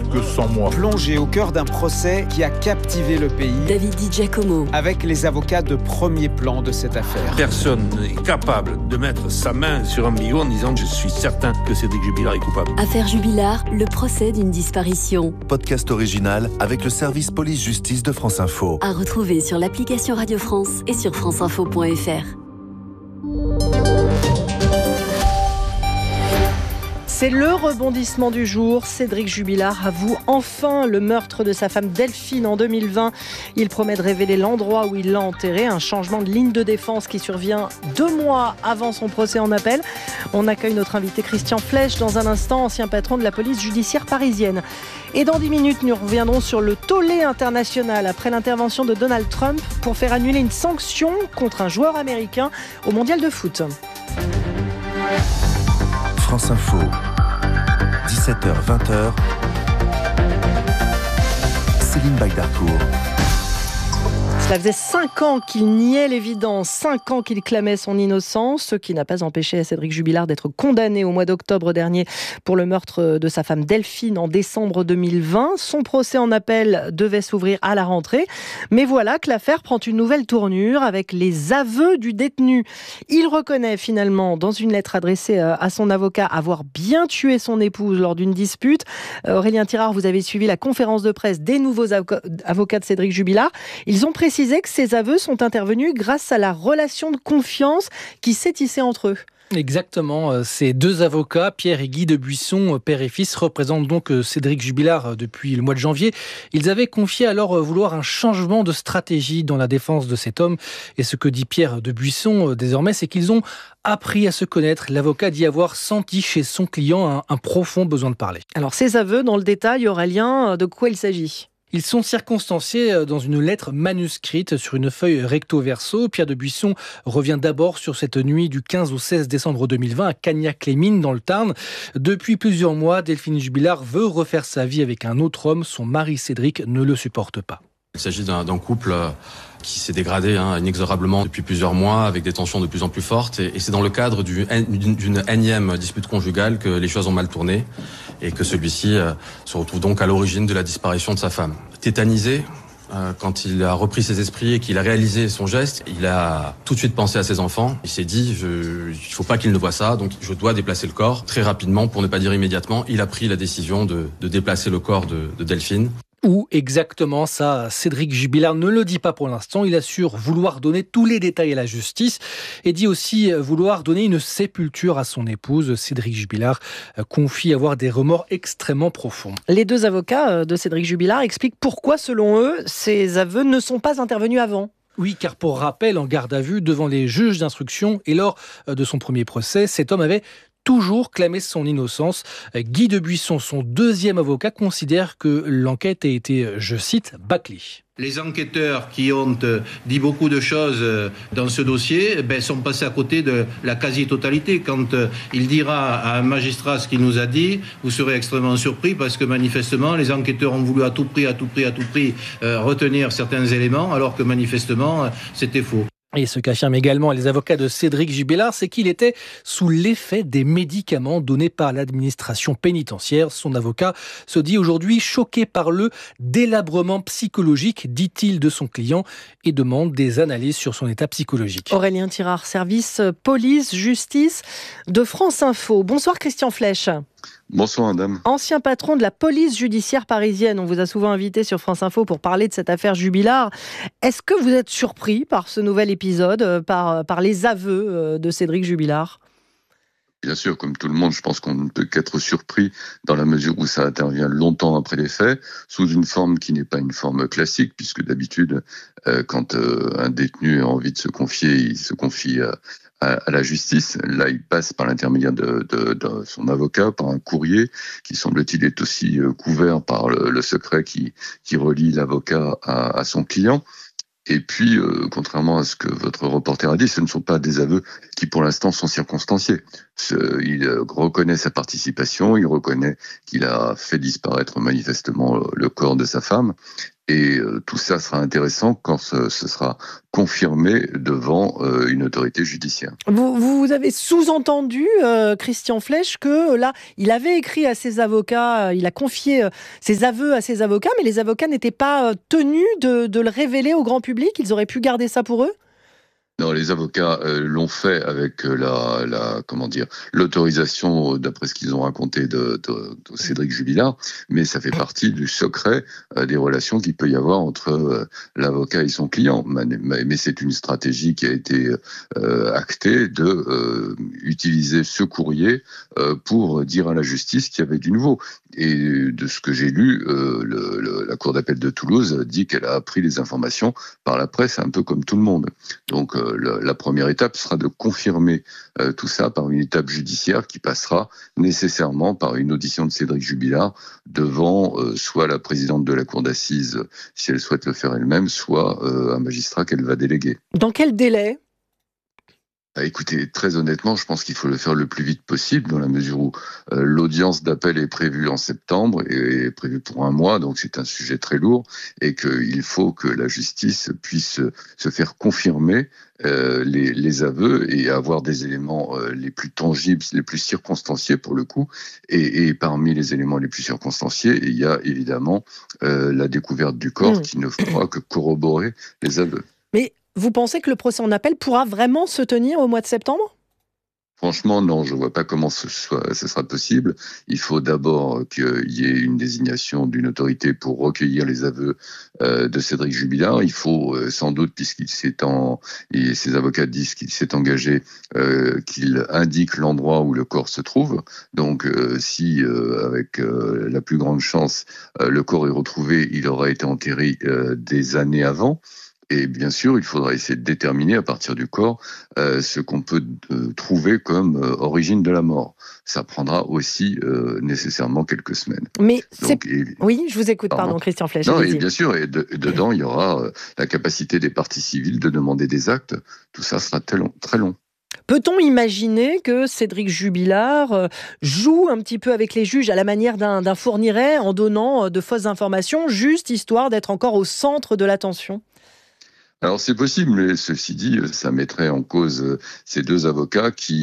que sans moi. Plongé au cœur d'un procès qui a captivé le pays. David Di Giacomo. Avec les avocats de premier plan de cette affaire. Personne n'est capable de mettre sa main sur un bigot en disant « Je suis certain que Cédric Jubilard est coupable ». Affaire Jubilard, le procès d'une disparition. Podcast original avec le service police-justice de France Info. À retrouver sur l'application Radio France et sur franceinfo.fr. C'est le rebondissement du jour. Cédric Jubilard avoue enfin le meurtre de sa femme Delphine en 2020. Il promet de révéler l'endroit où il l'a enterrée. Un changement de ligne de défense qui survient 2 mois avant son procès en appel. On accueille notre invité Christian Flech dans un instant, ancien patron de la police judiciaire parisienne. Et dans 10 minutes, nous reviendrons sur le tollé international après l'intervention de Donald Trump pour faire annuler une sanction contre un joueur américain au mondial de foot. France Info, 17h-20h, Céline Bagdarcourt. Cela faisait 5 ans qu'il niait l'évidence, 5 ans qu'il clamait son innocence, ce qui n'a pas empêché Cédric Jubilard d'être condamné au mois d'octobre dernier pour le meurtre de sa femme Delphine en décembre 2020. Son procès en appel devait s'ouvrir à la rentrée. Mais voilà que l'affaire prend une nouvelle tournure avec les aveux du détenu. Il reconnaît finalement dans une lettre adressée à son avocat avoir bien tué son épouse lors d'une dispute. Aurélien Tirard, vous avez suivi la conférence de presse des nouveaux avocats de Cédric Jubilard. Ils ont précisé que ces aveux sont intervenus grâce à la relation de confiance qui s'est tissée entre eux. Exactement. Ces 2 avocats, Pierre et Guy de Buisson, père et fils, représentent donc Cédric Jubilard depuis le mois de janvier. Ils avaient confié alors vouloir un changement de stratégie dans la défense de cet homme. Et ce que dit Pierre de Buisson désormais, c'est qu'ils ont appris à se connaître. L'avocat dit avoir senti chez son client un profond besoin de parler. Alors ces aveux, dans le détail, Aurélien, de quoi il s'agit ? Ils sont circonstanciés dans une lettre manuscrite sur une feuille recto-verso. Pierre de Buisson revient d'abord sur cette nuit du 15 au 16 décembre 2020 à Cagnac-les-Mines dans le Tarn. Depuis plusieurs mois, Delphine Jubilard veut refaire sa vie avec un autre homme. Son mari Cédric ne le supporte pas. Il s'agit d'un couple qui s'est dégradé inexorablement depuis plusieurs mois avec des tensions de plus en plus fortes. Et c'est dans le cadre d'une énième dispute conjugale que les choses ont mal tourné et que celui-ci se retrouve donc à l'origine de la disparition de sa femme. Tétanisé, quand il a repris ses esprits et qu'il a réalisé son geste, il a tout de suite pensé à ses enfants. Il s'est dit, il faut pas qu'il ne voie ça, donc je dois déplacer le corps. Très rapidement, pour ne pas dire immédiatement, il a pris la décision de déplacer le corps de Delphine. Où exactement ça, Cédric Jubilard ne le dit pas pour l'instant. Il assure vouloir donner tous les détails à la justice et dit aussi vouloir donner une sépulture à son épouse. Cédric Jubilard confie avoir des remords extrêmement profonds. Les 2 avocats de Cédric Jubilard expliquent pourquoi, selon eux, ces aveux ne sont pas intervenus avant. Oui, car pour rappel, en garde à vue devant les juges d'instruction et lors de son premier procès, cet homme avait toujours clamé son innocence. Guy de Buisson, son 2e avocat, considère que l'enquête a été, je cite, bâclée. Les enquêteurs qui ont dit beaucoup de choses dans ce dossier sont passés à côté de la quasi-totalité. Quand il dira à un magistrat ce qu'il nous a dit, vous serez extrêmement surpris parce que manifestement, les enquêteurs ont voulu à tout prix retenir certains éléments alors que manifestement, c'était faux. Et ce qu'affirment également les avocats de Cédric Jubilard, c'est qu'il était sous l'effet des médicaments donnés par l'administration pénitentiaire. Son avocat se dit aujourd'hui choqué par le délabrement psychologique, dit-il, de son client et demande des analyses sur son état psychologique. Aurélien Tirard, service police-justice de France Info. Bonsoir Christian Flech. Bonsoir madame. Ancien patron de la police judiciaire parisienne, on vous a souvent invité sur France Info pour parler de cette affaire Jubilard. Est-ce que vous êtes surpris par ce nouvel épisode, par les aveux de Cédric Jubilard ? Bien sûr, comme tout le monde, je pense qu'on ne peut qu'être surpris dans la mesure où ça intervient longtemps après les faits, sous une forme qui n'est pas une forme classique, puisque d'habitude, quand un détenu a envie de se confier, il se confie à la justice. Là, il passe par l'intermédiaire de son avocat, par un courrier qui, semble-t-il, est aussi couvert par le secret qui relie l'avocat à son client. Et puis, contrairement à ce que votre reporter a dit, ce ne sont pas des aveux qui, pour l'instant, sont circonstanciés. Il reconnaît sa participation, il reconnaît qu'il a fait disparaître manifestement le corps de sa femme. Et tout ça sera intéressant quand ce sera confirmé devant une autorité judiciaire. Vous avez sous-entendu, Christian Flech, que là, il avait écrit à ses avocats, il a confié ses aveux à ses avocats, mais les avocats n'étaient pas tenus de le révéler au grand public. Ils auraient pu garder ça pour eux ? Non, les avocats l'ont fait avec l'autorisation, d'après ce qu'ils ont raconté de Cédric Jubilard, mais ça fait partie du secret des relations qu'il peut y avoir entre l'avocat et son client. Mais c'est une stratégie qui a été actée de utiliser ce courrier pour dire à la justice qu'il y avait du nouveau. Et de ce que j'ai lu, la Cour d'appel de Toulouse dit qu'elle a appris les informations par la presse, un peu comme tout le monde. Donc la première étape sera de confirmer tout ça par une étape judiciaire qui passera nécessairement par une audition de Cédric Jubilard devant soit la présidente de la cour d'assises, si elle souhaite le faire elle-même, soit un magistrat qu'elle va déléguer. Dans quel délai ? Écoutez, très honnêtement, je pense qu'il faut le faire le plus vite possible, dans la mesure où l'audience d'appel est prévue en septembre et est prévue pour 1 mois, donc c'est un sujet très lourd, et qu'il faut que la justice puisse se faire confirmer les aveux et avoir des éléments les plus tangibles, les plus circonstanciés pour le coup. Et parmi les éléments les plus circonstanciés, il y a évidemment la découverte du corps qui ne fera que corroborer les aveux. Mais vous pensez que le procès en appel pourra vraiment se tenir au mois de septembre ? Franchement, non, je ne vois pas comment ce sera possible. Il faut d'abord qu'il y ait une désignation d'une autorité pour recueillir les aveux de Cédric Jubilard. Il faut sans doute, et ses avocats disent qu'il s'est engagé, qu'il indique l'endroit où le corps se trouve. Donc, si avec la plus grande chance, le corps est retrouvé, il aura été enterré des années avant. Et bien sûr, il faudra essayer de déterminer à partir du corps ce qu'on peut trouver comme origine de la mort. Ça prendra aussi nécessairement quelques semaines. Mais oui, je vous écoute, pardon Christian Flech. Non, et bien sûr, et dedans, il y aura la capacité des parties civiles de demander des actes. Tout ça sera très long. Peut-on imaginer que Cédric Jubilard joue un petit peu avec les juges à la manière d'un Fourniret en donnant de fausses informations, juste histoire d'être encore au centre de l'attention ? Alors c'est possible, mais ceci dit, ça mettrait en cause ces 2 avocats qui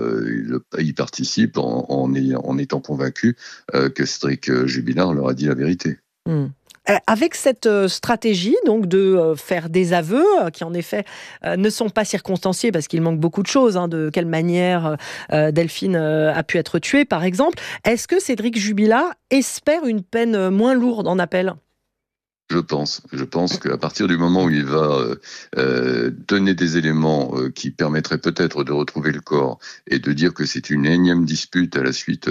y participent en étant convaincus que Cédric Jubilard leur a dit la vérité. Avec cette stratégie donc de faire des aveux qui en effet ne sont pas circonstanciés parce qu'il manque beaucoup de choses, de quelle manière Delphine a pu être tuée par exemple, est-ce que Cédric Jubilard espère une peine moins lourde en appel ? Je pense qu'à partir du moment où il va donner des éléments qui permettraient peut-être de retrouver le corps et de dire que c'est une énième dispute à la suite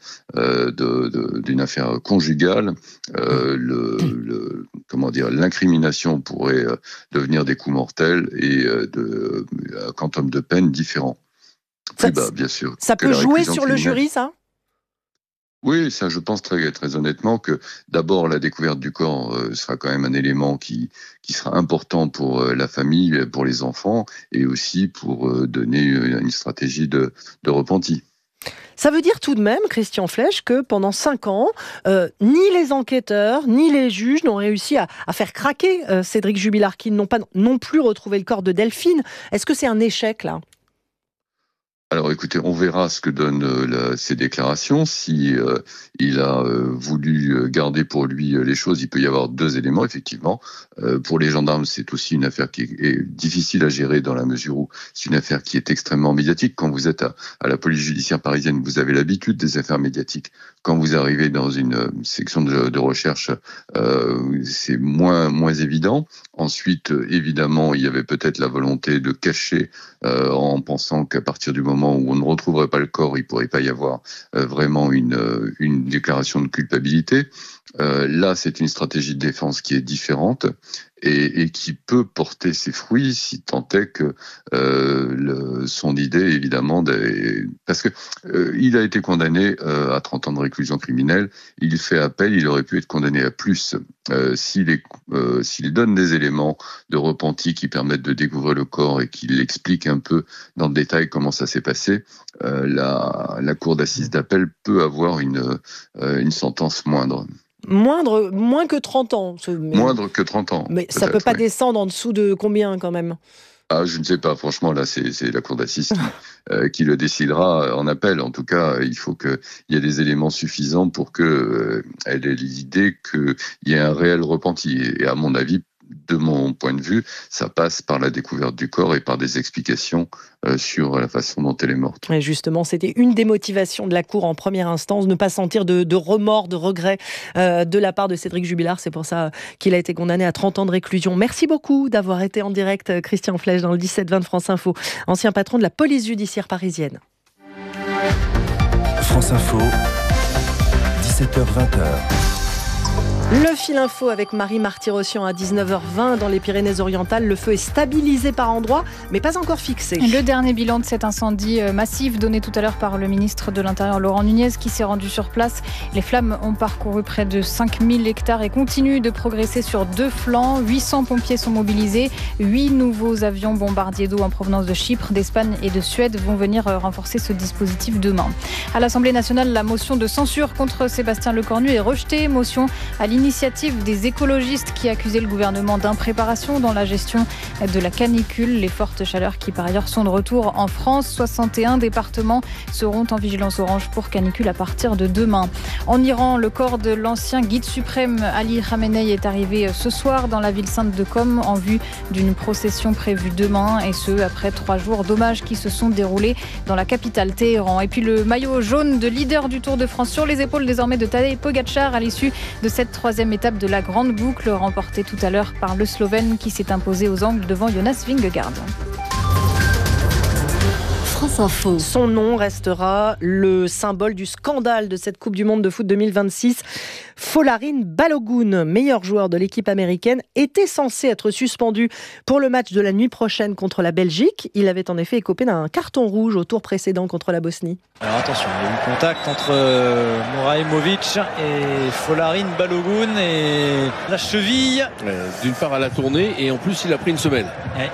d'une affaire conjugale, l'incrimination pourrait devenir des coups mortels et un quantum de peine différent. Plus bas, bien sûr. Ça peut jouer sur le jury, ça ? Oui, ça, je pense très, très honnêtement que d'abord la découverte du corps sera quand même un élément qui sera important pour la famille, pour les enfants, et aussi pour donner une stratégie de repenti. Ça veut dire tout de même, Christian Flech, que pendant 5 ans, ni les enquêteurs, ni les juges n'ont réussi à faire craquer Cédric Jubilard, qui n'ont pas non plus retrouvé le corps de Delphine. Est-ce que c'est un échec, là ? Alors écoutez, on verra ce que donnent ces déclarations. Si il a voulu garder pour lui les choses, il peut y avoir 2 éléments, effectivement. Pour les gendarmes, c'est aussi une affaire qui est difficile à gérer dans la mesure où c'est une affaire qui est extrêmement médiatique. Quand vous êtes à la police judiciaire parisienne, vous avez l'habitude des affaires médiatiques. Quand vous arrivez dans une section de recherche, c'est moins évident. Ensuite, évidemment, il y avait peut-être la volonté de cacher en pensant qu'à partir du moment où on ne retrouverait pas le corps, il ne pourrait pas y avoir vraiment une déclaration de culpabilité. Là, c'est une stratégie de défense qui est différente et qui peut porter ses fruits si tant est que son idée, évidemment, parce que il a été condamné à 30 ans de réclusion criminelle, il fait appel, il aurait pu être condamné à plus. S'il donne des éléments de repenti qui permettent de découvrir le corps et qu'il explique un peu dans le détail comment ça s'est passé, la cour d'assises d'appel peut avoir une sentence moindre. Moins que 30 ans. Moindre que 30 ans. Mais ça ne peut pas descendre en dessous de combien quand même ? Je ne sais pas. Franchement, là, c'est la Cour d'assises qui le décidera en appel. En tout cas, il faut qu'il y ait des éléments suffisants pour qu'elle ait l'idée qu'il y ait un réel repenti. Et à mon avis, de mon point de vue, ça passe par la découverte du corps et par des explications sur la façon dont elle est morte. Et justement, c'était une des motivations de la Cour en première instance, ne pas sentir de remords, de regrets de la part de Cédric Jubilard. C'est pour ça qu'il a été condamné à 30 ans de réclusion. Merci beaucoup d'avoir été en direct, Christian Flech, dans le 17-20 de France Info, ancien patron de la police judiciaire parisienne. France Info, 17h-20h. Le fil info avec Marie Marty-Rossian à 19h20 dans les Pyrénées-Orientales. Le feu est stabilisé par endroits, mais pas encore fixé. Le dernier bilan de cet incendie massif donné tout à l'heure par le ministre de l'Intérieur Laurent Nunez qui s'est rendu sur place. Les flammes ont parcouru près de 5000 hectares et continuent de progresser sur 2 flancs. 800 pompiers sont mobilisés. 8 nouveaux avions bombardiers d'eau en provenance de Chypre, d'Espagne et de Suède vont venir renforcer ce dispositif demain. À l'Assemblée nationale, la motion de censure contre Sébastien Lecornu est rejetée. Motion à l'initiative des écologistes qui accusaient le gouvernement d'impréparation dans la gestion de la canicule. Les fortes chaleurs qui par ailleurs sont de retour en France. 61 départements seront en vigilance orange pour canicule à partir de demain. En Iran, le corps de l'ancien guide suprême Ali Khamenei est arrivé ce soir dans la ville sainte de Qom en vue d'une procession prévue demain et ce après 3 jours d'hommages qui se sont déroulés dans la capitale Téhéran. Et puis le maillot jaune de leader du Tour de France sur les épaules désormais de Tadej Pogačar à l'issue de cette 3e étape de la grande boucle remportée tout à l'heure par le Slovène qui s'est imposé aux angles devant Jonas Vingegaard. France Info. Son nom restera le symbole du scandale de cette Coupe du Monde de foot 2026. Folarin Balogun, meilleur joueur de l'équipe américaine, était censé être suspendu pour le match de la nuit prochaine contre la Belgique. Il avait en effet écopé d'un carton rouge au tour précédent contre la Bosnie. Alors attention, il y a eu contact entre Moraimovic et Folarin Balogun et la cheville. D'une part à la tournée et en plus il a pris une semelle. Ouais.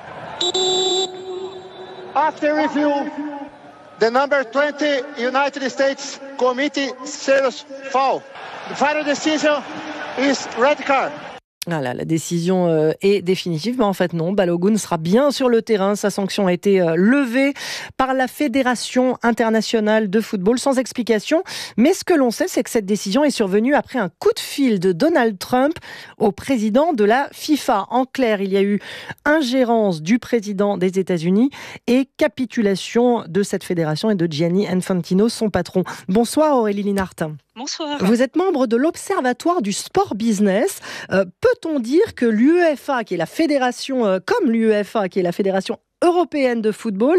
After review, the number 20 United States Committee serious foul. The final decision is red card. Voilà, la décision est définitive, mais en fait non, Balogun sera bien sur le terrain. Sa sanction a été levée par la Fédération internationale de football sans explication. Mais ce que l'on sait, c'est que cette décision est survenue après un coup de fil de Donald Trump au président de la FIFA. En clair, il y a eu ingérence du président des États-Unis et capitulation de cette fédération et de Gianni Infantino, son patron. Bonsoir Aurélie Linhart. Bonsoir. Vous êtes membre de l'Observatoire du sport business. Peut-on dire que l'UEFA, qui est la fédération, comme l'UEFA, qui est la fédération européenne de football,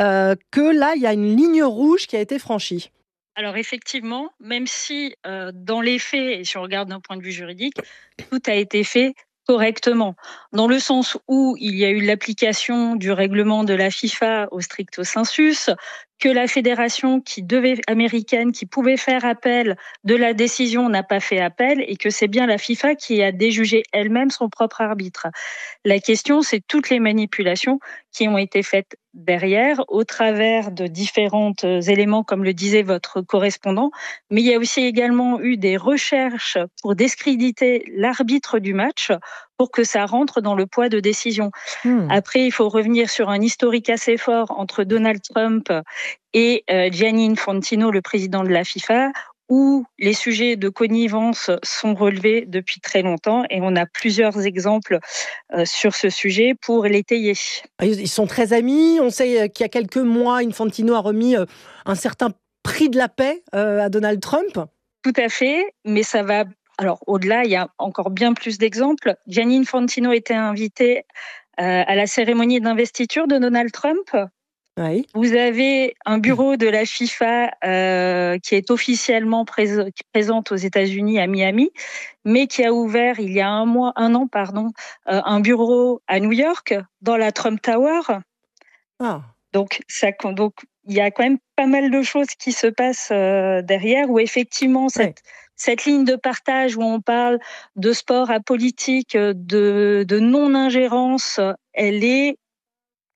que là, il y a une ligne rouge qui a été franchie ? Alors effectivement, même si dans les faits, et si on regarde d'un point de vue juridique, tout a été fait correctement, dans le sens où il y a eu l'application du règlement de la FIFA au stricto sensus, que la fédération américaine qui pouvait faire appel de la décision n'a pas fait appel et que c'est bien la FIFA qui a déjugé elle-même son propre arbitre. La question, c'est toutes les manipulations qui ont été faites derrière au travers de différents éléments, comme le disait votre correspondant, mais il y a aussi également eu des recherches pour discréditer l'arbitre du match pour que ça rentre dans le poids de décision. Après, il faut revenir sur un historique assez fort entre Donald Trump et Gianni Infantino, le président de la FIFA, où les sujets de connivence sont relevés depuis très longtemps et on a plusieurs exemples sur ce sujet pour l'étayer. Ils sont très amis. On sait qu'il y a quelques mois, Infantino a remis un certain prix de la paix à Donald Trump. Tout à fait, mais ça va... Alors, au-delà, il y a encore bien plus d'exemples. Gianni Infantino était invité à la cérémonie d'investiture de Donald Trump. Oui. Vous avez un bureau de la FIFA qui est officiellement présente aux États-Unis, à Miami, mais qui a ouvert il y a un an, un bureau à New York, dans la Trump Tower. Ah. Donc, il y a quand même pas mal de choses qui se passent derrière, où effectivement, cette ligne de partage où on parle de sport à politique, de non-ingérence, elle est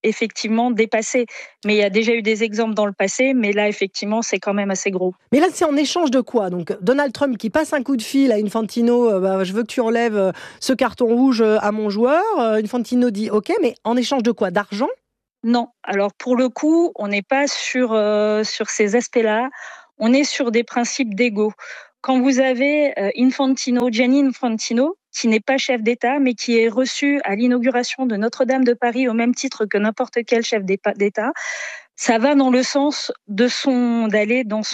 effectivement dépasser. Mais il y a déjà eu des exemples dans le passé, mais là, effectivement, c'est quand même assez gros. Mais là, c'est en échange de quoi? Donc, Donald Trump qui passe un coup de fil à Infantino, je veux que tu enlèves ce carton rouge à mon joueur. Infantino dit OK, mais en échange de quoi? D'argent? Non. Alors, pour le coup, on n'est pas sur ces aspects-là. On est sur des principes d'ego. Quand vous avez Gianni Infantino, qui n'est pas chef d'État, mais qui est reçu à l'inauguration de Notre-Dame de Paris au même titre que n'importe quel chef d'État, ça va dans le sens d'aller dans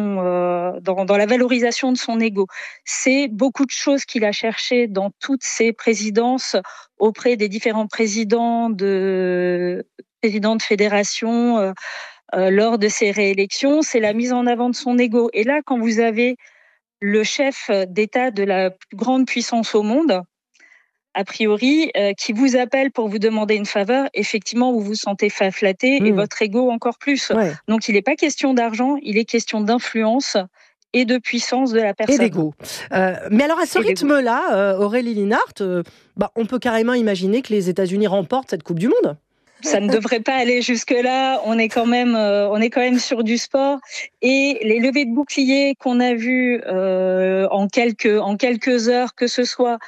la valorisation de son ego. C'est beaucoup de choses qu'il a cherché dans toutes ses présidences auprès des différents présidents de fédération lors de ses réélections. C'est la mise en avant de son ego. Et là, quand vous avez le chef d'État de la plus grande puissance au monde, a priori, qui vous appelle pour vous demander une faveur, effectivement, vous vous sentez flatté et votre ego encore plus. Ouais. Donc, il n'est pas question d'argent, il est question d'influence et de puissance de la personne. Et d'ego. Mais alors, à ce rythme-là, Aurélie Linhart, on peut carrément imaginer que les États-Unis remportent cette Coupe du Monde. Ça ne devrait pas aller jusque-là. On est quand même sur du sport. Et les levées de boucliers qu'on a vues en quelques heures, que ce soit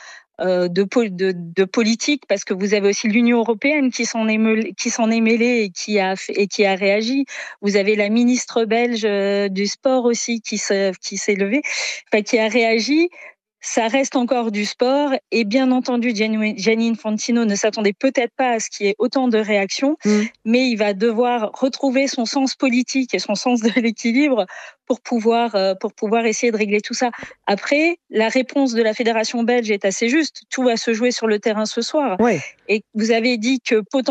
de politique, parce que vous avez aussi l'Union européenne qui s'en est mêlée et qui a réagi. Vous avez la ministre belge du sport aussi qui s'est levée, qui a réagi. Ça reste encore du sport et bien entendu, Gianni Infantino ne s'attendait peut-être pas à ce qu'il y ait autant de réactions, mais il va devoir retrouver son sens politique et son sens de l'équilibre pour pouvoir essayer de régler tout ça. Après, la réponse de la fédération belge est assez juste. Tout va se jouer sur le terrain ce soir. Ouais. Et vous avez dit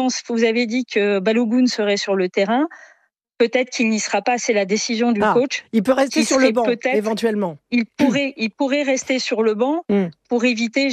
que Balogun serait sur le terrain. Peut-être qu'il n'y sera pas, c'est la décision du coach. Il peut rester sur le banc, éventuellement. Il pourrait rester sur le banc pour éviter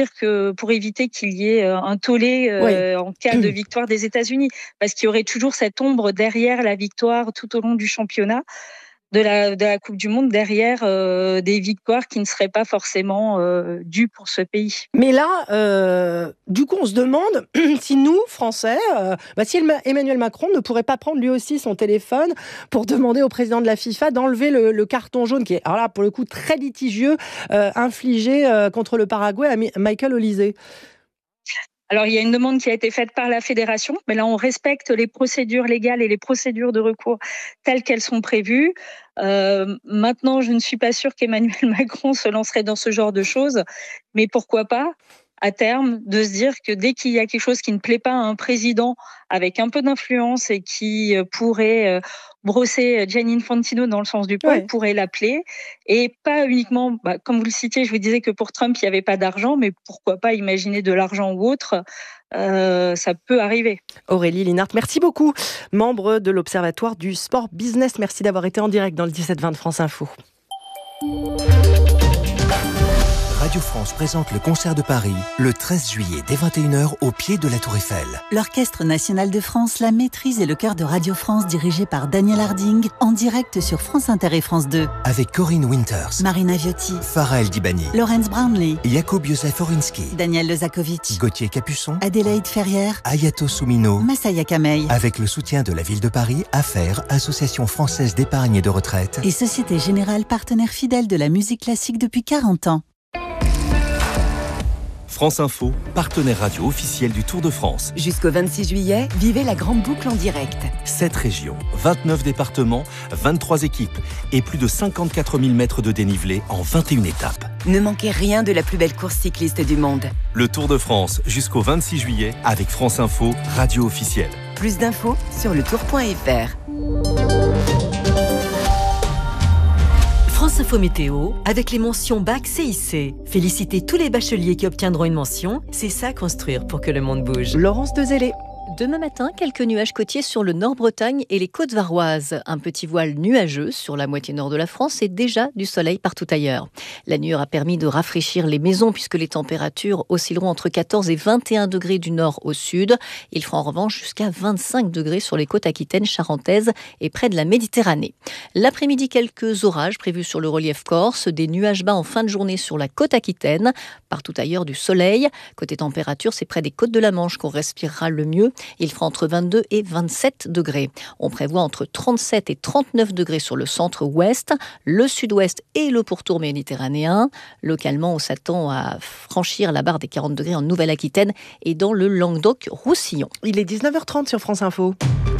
qu'il y ait un tollé en cas de victoire des États-Unis. Parce qu'il y aurait toujours cette ombre derrière la victoire tout au long du championnat de la Coupe du Monde, derrière des victoires qui ne seraient pas forcément dues pour ce pays. Mais là, du coup, on se demande si nous, Français, si Emmanuel Macron ne pourrait pas prendre lui aussi son téléphone pour demander au président de la FIFA d'enlever le carton jaune, qui est, alors là, pour le coup, très litigieux, infligé contre le Paraguay à Michael Olise. Alors, il y a une demande qui a été faite par la fédération, mais là, on respecte les procédures légales et les procédures de recours telles qu'elles sont prévues. Maintenant, je ne suis pas sûre qu'Emmanuel Macron se lancerait dans ce genre de choses, mais pourquoi pas, à terme, de se dire que dès qu'il y a quelque chose qui ne plaît pas à un président avec un peu d'influence et qui pourrait brosser Gianni Infantino dans le sens du poil, pourrait l'appeler. Et pas uniquement, comme vous le citiez, je vous disais que pour Trump, il n'y avait pas d'argent, mais pourquoi pas imaginer de l'argent ou autre, ça peut arriver. Aurélie Linhart, merci beaucoup. Membre de l'Observatoire du Sport Business, merci d'avoir été en direct dans le 17-20 de France Info. Radio France présente le concert de Paris le 13 juillet dès 21h au pied de la Tour Eiffel. L'Orchestre National de France, la Maîtrise et le Chœur de Radio France dirigé par Daniel Harding en direct sur France Inter et France 2. Avec Corinne Winters, Marina Viotti, Farah El Dibani, Laurence Brownlee, Jakub Józef Orinski, Daniel Lezakovic, Gauthier Capuçon, Adélaïde Ferrière, Ayato Soumino, Massaya Kamei. Avec le soutien de la ville de Paris, AFER, Association française d'épargne et de retraite. Et Société Générale, partenaire fidèle de la musique classique depuis 40 ans. France Info, partenaire radio officiel du Tour de France. Jusqu'au 26 juillet, vivez la grande boucle en direct. 7 régions, 29 départements, 23 équipes et plus de 54 000 mètres de dénivelé en 21 étapes. Ne manquez rien de la plus belle course cycliste du monde. Le Tour de France jusqu'au 26 juillet avec France Info, radio officielle. Plus d'infos sur letour.fr. France Info Météo, avec les mentions BAC CIC. Félicitez tous les bacheliers qui obtiendront une mention. C'est ça construire pour que le monde bouge. Laurence Dezellé. Demain matin, quelques nuages côtiers sur le Nord-Bretagne et les côtes varoises. Un petit voile nuageux sur la moitié nord de la France et déjà du soleil partout ailleurs. La nuit aura permis de rafraîchir les maisons puisque les températures oscilleront entre 14 et 21 degrés du nord au sud. Il fera en revanche jusqu'à 25 degrés sur les côtes aquitaines, charentaises et près de la Méditerranée. L'après-midi, quelques orages prévus sur le relief corse, des nuages bas en fin de journée sur la côte aquitaine. Partout ailleurs, du soleil. Côté température, c'est près des côtes de la Manche qu'on respirera le mieux. Il fera entre 22 et 27 degrés. On prévoit entre 37 et 39 degrés sur le centre-ouest, le sud-ouest et le pourtour méditerranéen. Localement, on s'attend à franchir la barre des 40 degrés en Nouvelle-Aquitaine et dans le Languedoc-Roussillon. Il est 19h30 sur France Info.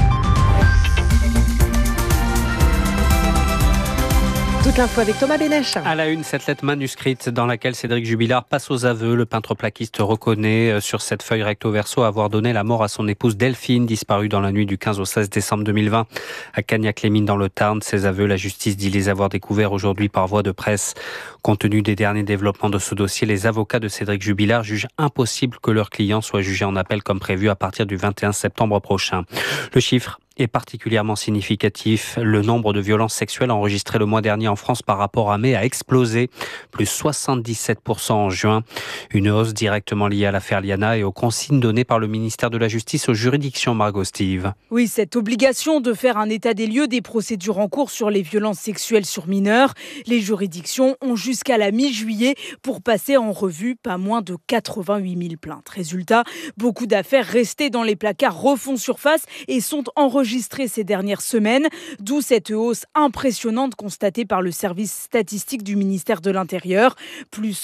Toute l'info avec Thomas Bénèche. À la une, cette lettre manuscrite dans laquelle Cédric Jubilard passe aux aveux. Le peintre plaquiste reconnaît sur cette feuille recto verso avoir donné la mort à son épouse Delphine, disparue dans la nuit du 15 au 16 décembre 2020 à Cagnac-les-Mines dans le Tarn. Ces aveux, la justice dit les avoir découverts aujourd'hui par voie de presse. Compte tenu des derniers développements de ce dossier, les avocats de Cédric Jubilard jugent impossible que leur client soit jugé en appel comme prévu à partir du 21 septembre prochain. Le chiffre est particulièrement significatif. Le nombre de violences sexuelles enregistrées le mois dernier en France par rapport à mai a explosé, plus 77% en juin. Une hausse directement liée à l'affaire Liana et aux consignes données par le ministère de la Justice aux juridictions. Margot Steve. Oui, cette obligation de faire un état des lieux des procédures en cours sur les violences sexuelles sur mineurs. Les juridictions ont jusqu'à la mi-juillet pour passer en revue pas moins de 88 000 plaintes. Résultat, beaucoup d'affaires restées dans les placards refont surface et sont enregistrées ces dernières semaines, d'où cette hausse impressionnante constatée par le service statistique du ministère de l'Intérieur, plus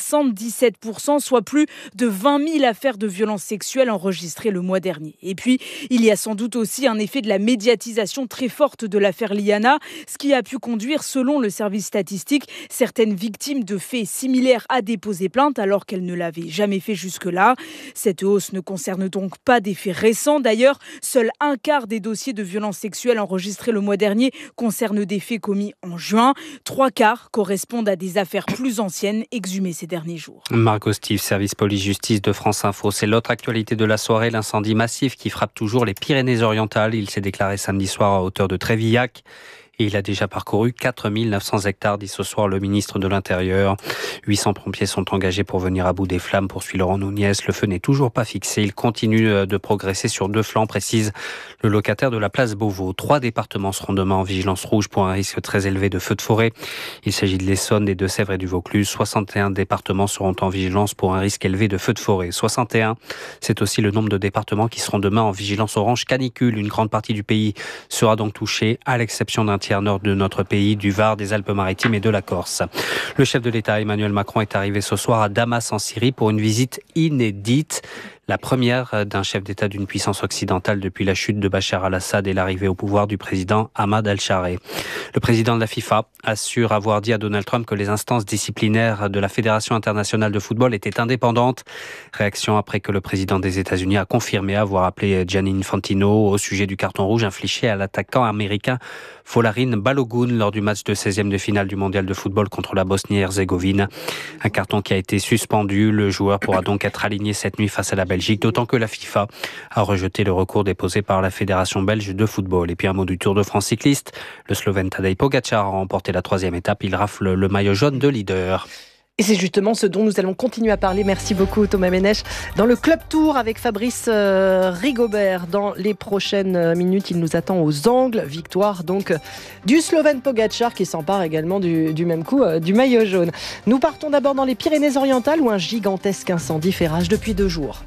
77%, soit plus de 20 000 affaires de violences sexuelles enregistrées le mois dernier. Et puis, il y a sans doute aussi un effet de la médiatisation très forte de l'affaire Liana, ce qui a pu conduire, selon le service statistique, certaines victimes de faits similaires à déposer plainte alors qu'elles ne l'avaient jamais fait jusque-là. Cette hausse ne concerne donc pas des faits récents. D'ailleurs, seul un quart des dossiers de violences sexuelles enregistrés le mois dernier concernent des faits commis en juin. 3/4 correspondent à des affaires plus anciennes exhumées ces derniers jours. Margot Steve, service police-justice de France Info. C'est l'autre actualité de la soirée, l'incendie massif qui frappe toujours les Pyrénées-Orientales. Il s'est déclaré samedi soir à hauteur de Trévillac. Et il a déjà parcouru 4 900 hectares, dit ce soir le ministre de l'Intérieur. 800 pompiers sont engagés pour venir à bout des flammes, poursuit Laurent Nunez. Le feu n'est toujours pas fixé. Il continue de progresser sur 2 flancs, précise le locataire de la place Beauvau. 3 départements seront demain en vigilance rouge pour un risque très élevé de feux de forêt. Il s'agit de l'Essonne, des Deux-Sèvres et du Vaucluse. 61 départements seront en vigilance pour un risque élevé de feux de forêt. 61, c'est aussi le nombre de départements qui seront demain en vigilance orange canicule. Une grande partie du pays sera donc touchée, à l'exception d'un tiers nord de notre pays, du Var, des Alpes-Maritimes et de la Corse. Le chef de l'État, Emmanuel Macron, est arrivé ce soir à Damas en Syrie pour une visite inédite. La première d'un chef d'État d'une puissance occidentale depuis la chute de Bachar al-Assad et l'arrivée au pouvoir du président Ahmad al-Chareh. Le président de la FIFA assure avoir dit à Donald Trump que les instances disciplinaires de la Fédération internationale de football étaient indépendantes. Réaction après que le président des États-Unis a confirmé avoir appelé Gianni Infantino au sujet du carton rouge infligé à l'attaquant américain Folarin Balogun lors du match de 16e de finale du mondial de football contre la Bosnie-Herzégovine. Un carton qui a été suspendu. Le joueur pourra donc être aligné cette nuit face à la Belgique, d'autant que la FIFA a rejeté le recours déposé par la Fédération belge de football. Et puis un mot du Tour de France cycliste. Le Slovène Tadej Pogačar a remporté la 3e étape. Il rafle le maillot jaune de leader. Et c'est justement ce dont nous allons continuer à parler. Merci beaucoup Thomas Bénèche. Dans le Club Tour avec Fabrice Rigobert. Dans les prochaines minutes, il nous attend aux angles. Victoire donc du Slovène Pogačar qui s'empare également du même coup du maillot jaune. Nous partons d'abord dans les Pyrénées-Orientales où un gigantesque incendie fait rage depuis 2 jours.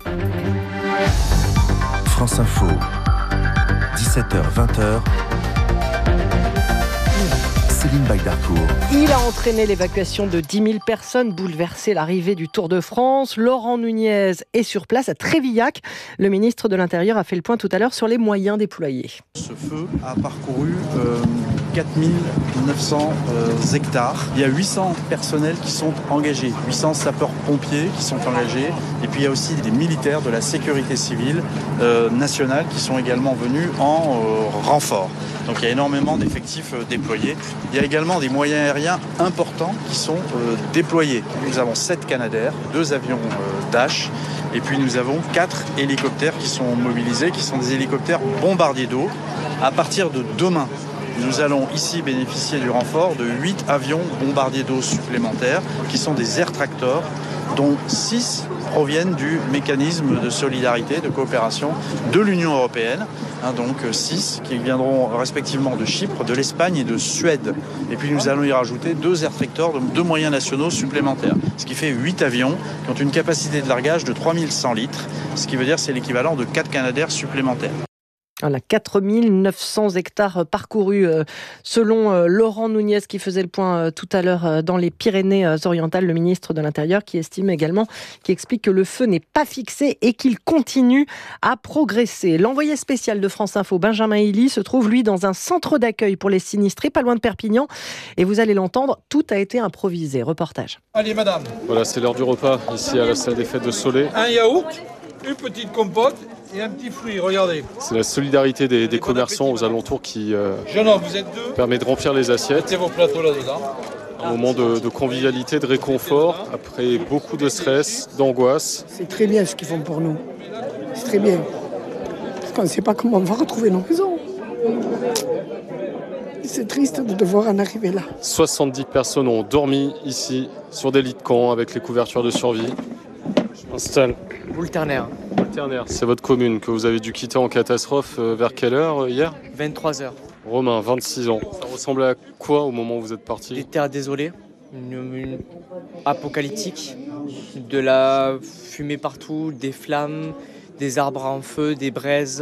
France Info, 17h, 20h. Céline Bagdarcourt. Il a entraîné l'évacuation de 10 000 personnes, bouleversé l'arrivée du Tour de France. Laurent Nunez est sur place à Trévillac. Le ministre de l'Intérieur a fait le point tout à l'heure sur les moyens déployés. Ce feu a parcouru 4 900 hectares. Il y a 800 personnels qui sont engagés, 800 sapeurs-pompiers qui sont engagés. Et puis il y a aussi des militaires de la sécurité civile nationale qui sont également venus en renfort. Donc il y a énormément d'effectifs déployés. Il y a également des moyens aériens importants qui sont déployés. Nous avons 7 Canadair, 2 avions Dash, et puis nous avons 4 hélicoptères qui sont mobilisés, qui sont des hélicoptères bombardiers d'eau. À partir de demain, nous allons ici bénéficier du renfort de 8 avions bombardiers d'eau supplémentaires, qui sont des Air Tractor, dont 6 proviennent du mécanisme de solidarité, de coopération de l'Union européenne. Donc 6 qui viendront respectivement de Chypre, de l'Espagne et de Suède. Et puis nous allons y rajouter 2 airtractors, 2 moyens nationaux supplémentaires. Ce qui fait 8 avions qui ont une capacité de largage de 3100 litres. Ce qui veut dire que c'est l'équivalent de 4 Canadair supplémentaires. Voilà, 4900 hectares parcourus selon Laurent Nunez qui faisait le point tout à l'heure dans les Pyrénées-Orientales, le ministre de l'Intérieur qui estime également, qui explique que le feu n'est pas fixé et qu'il continue à progresser. L'envoyé spécial de France Info, Benjamin Hilly, se trouve lui dans un centre d'accueil pour les sinistrés, pas loin de Perpignan. Et vous allez l'entendre, tout a été improvisé. Reportage. Allez madame. Voilà, c'est l'heure du repas ici à la salle des fêtes de Soleil. Un yaourt, une petite compote et un petit fruit, regardez. C'est la solidarité des commerçants aux alentours qui Jeune homme, vous êtes deux. Permet de remplir les assiettes. Mettez vos plateaux là-dedans. Un moment de convivialité, de réconfort, après beaucoup de stress, d'angoisse. C'est très bien ce qu'ils font pour nous. C'est très bien. Parce qu'on ne sait pas comment on va retrouver nos maisons. C'est triste de devoir en arriver là. 70 personnes ont dormi ici, sur des lits de camp, avec les couvertures de survie. Je m'installe. Boulternaire. C'est votre commune que vous avez dû quitter en catastrophe vers quelle heure hier ? 23h. Romain, 26 ans. Ça ressemblait à quoi au moment où vous êtes parti ? Des terres désolées, une apocalyptique, de la fumée partout, des flammes, des arbres en feu, des braises.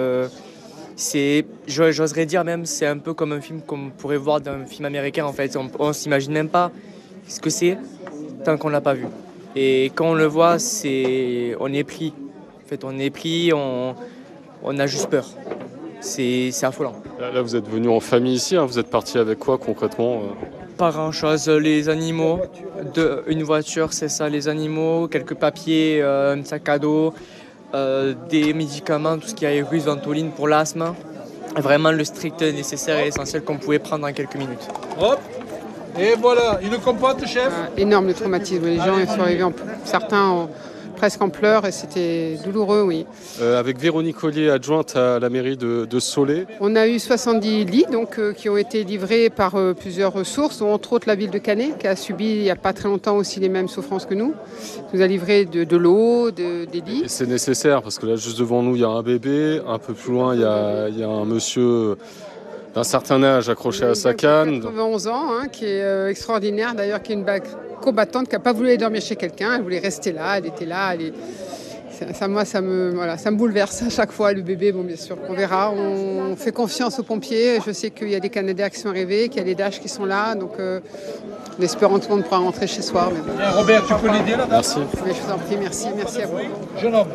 J'oserais dire même, c'est un peu comme un film qu'on pourrait voir dans un film américain en fait. On s'imagine même pas ce que c'est tant qu'on l'a pas vu. Et quand on le voit, on est pris. En fait, on est pris, on a juste peur. C'est affolant. Là, vous êtes venu en famille ici, hein. Vous êtes parti avec quoi concrètement ? Pas grand-chose, les animaux, une voiture, c'est ça, les animaux, quelques papiers, un sac à dos, des médicaments, tout ce qui est russe, ventoline pour l'asthme. Vraiment le strict nécessaire et essentiel qu'on pouvait prendre en quelques minutes. Hop. Et voilà, une compote, chef. Énorme le traumatisme. Les gens sont arrivés, certains presque en pleurs et c'était douloureux, oui. Avec Véronique Ollier, adjointe à la mairie de Soleil. On a eu 70 lits qui ont été livrés par plusieurs sources, dont entre autres la ville de Canet, qui a subi il n'y a pas très longtemps aussi les mêmes souffrances que nous. Qui nous a livré de l'eau, des lits. Et c'est nécessaire parce que là, juste devant nous, il y a un bébé. Un peu plus loin, il y a un monsieur d'un certain âge accroché à sa canne. 91 ans, qui est extraordinaire d'ailleurs, qui est une combattante qui n'a pas voulu aller dormir chez quelqu'un, elle voulait rester là, elle était là. Ça me bouleverse à chaque fois, le bébé, bon bien sûr, on verra. On fait confiance aux pompiers, je sais qu'il y a des Canadiens qui sont arrivés, qu'il y a des Dash qui sont là, donc en espérant que tout le monde pourra rentrer chez soi. Mais bon. Bien, Robert, tu peux l'aider là ? Merci. Mais je vous en prie, merci à vous. Jeune homme.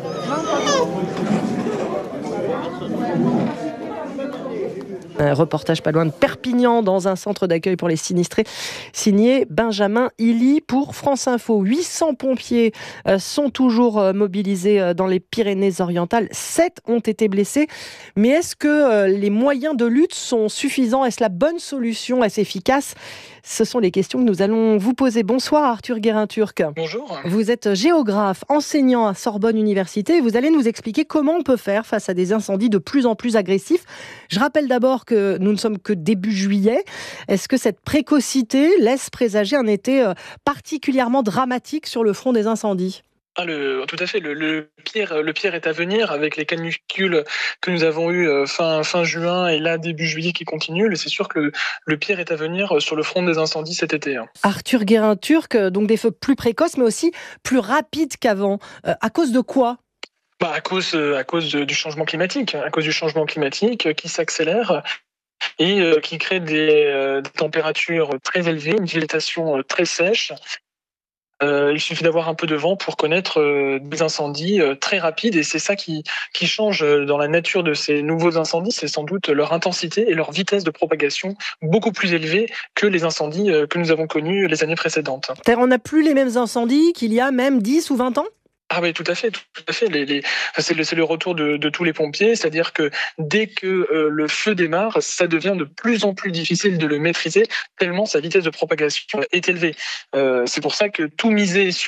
Un reportage pas loin de Perpignan dans un centre d'accueil pour les sinistrés, signé Benjamin Hilly pour France Info. 800 pompiers sont toujours mobilisés dans les Pyrénées-Orientales. 7 ont été blessés. Mais est-ce que les moyens de lutte sont suffisants ? Est-ce la bonne solution ? Est-ce efficace ? Ce sont les questions que nous allons vous poser. Bonsoir Arthur Guérin-Turc. Bonjour. Vous êtes géographe, enseignant à Sorbonne Université. Vous allez nous expliquer comment on peut faire face à des incendies de plus en plus agressifs. Je rappelle d'abord que nous ne sommes que début juillet. Est-ce que cette précocité laisse présager un été particulièrement dramatique sur le front des incendies ? Tout à fait. Le pire est à venir avec les canicules que nous avons eues fin juin et là début juillet qui continuent. C'est sûr que le pire est à venir sur le front des incendies cet été. Arthur Guérin-Turc, donc des feux plus précoces mais aussi plus rapides qu'avant. À cause de quoi ? À cause du changement climatique. À cause du changement climatique qui s'accélère et qui crée des températures très élevées, une végétation très sèche. Il suffit d'avoir un peu de vent pour connaître des incendies très rapides et c'est ça qui change dans la nature de ces nouveaux incendies, c'est sans doute leur intensité et leur vitesse de propagation beaucoup plus élevée que les incendies que nous avons connus les années précédentes. On n'a plus les mêmes incendies qu'il y a même 10 ou 20 ans ? Ah oui, tout à fait. C'est le retour de tous les pompiers, c'est-à-dire que dès que le feu démarre, ça devient de plus en plus difficile de le maîtriser, tellement sa vitesse de propagation est élevée. C'est pour ça que tout miser sur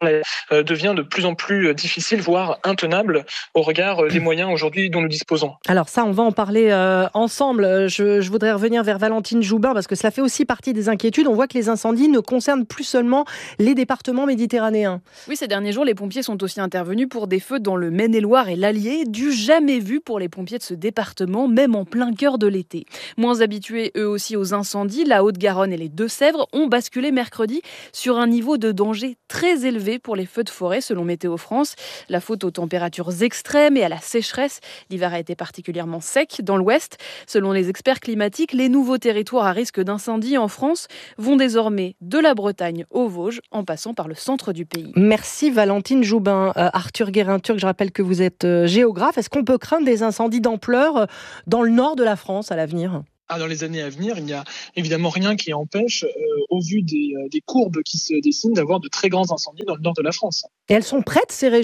devient de plus en plus difficile, voire intenable au regard des moyens aujourd'hui dont nous disposons. Alors ça, on va en parler ensemble. Je voudrais revenir vers Valentine Joubin parce que cela fait aussi partie des inquiétudes. On voit que les incendies ne concernent plus seulement les départements méditerranéens. Oui, ces derniers jours, les pompiers sont aussi intervenus pour des feux dans le Maine-et-Loire et l'Allier, du jamais vu pour les pompiers de ce département, même en plein cœur de l'été. Moins habitués eux aussi aux incendies, la Haute-Garonne et les Deux-Sèvres ont basculé mercredi sur un niveau de danger très élevé pour les feux de forêt, selon Météo France. La faute aux températures extrêmes et à la sécheresse. L'hiver a été particulièrement sec dans l'ouest. Selon les experts climatiques, les nouveaux territoires à risque d'incendie en France vont désormais de la Bretagne aux Vosges, en passant par le centre du pays. Merci Valentine Joubin. Arthur Guérin-Turc, je rappelle que vous êtes géographe. Est-ce qu'on peut craindre des incendies d'ampleur dans le nord de la France à l'avenir ? Dans les années à venir, il n'y a évidemment rien qui empêche, au vu des courbes qui se dessinent, d'avoir de très grands incendies dans le nord de la France. Et elles sont prêtes, ces régions ?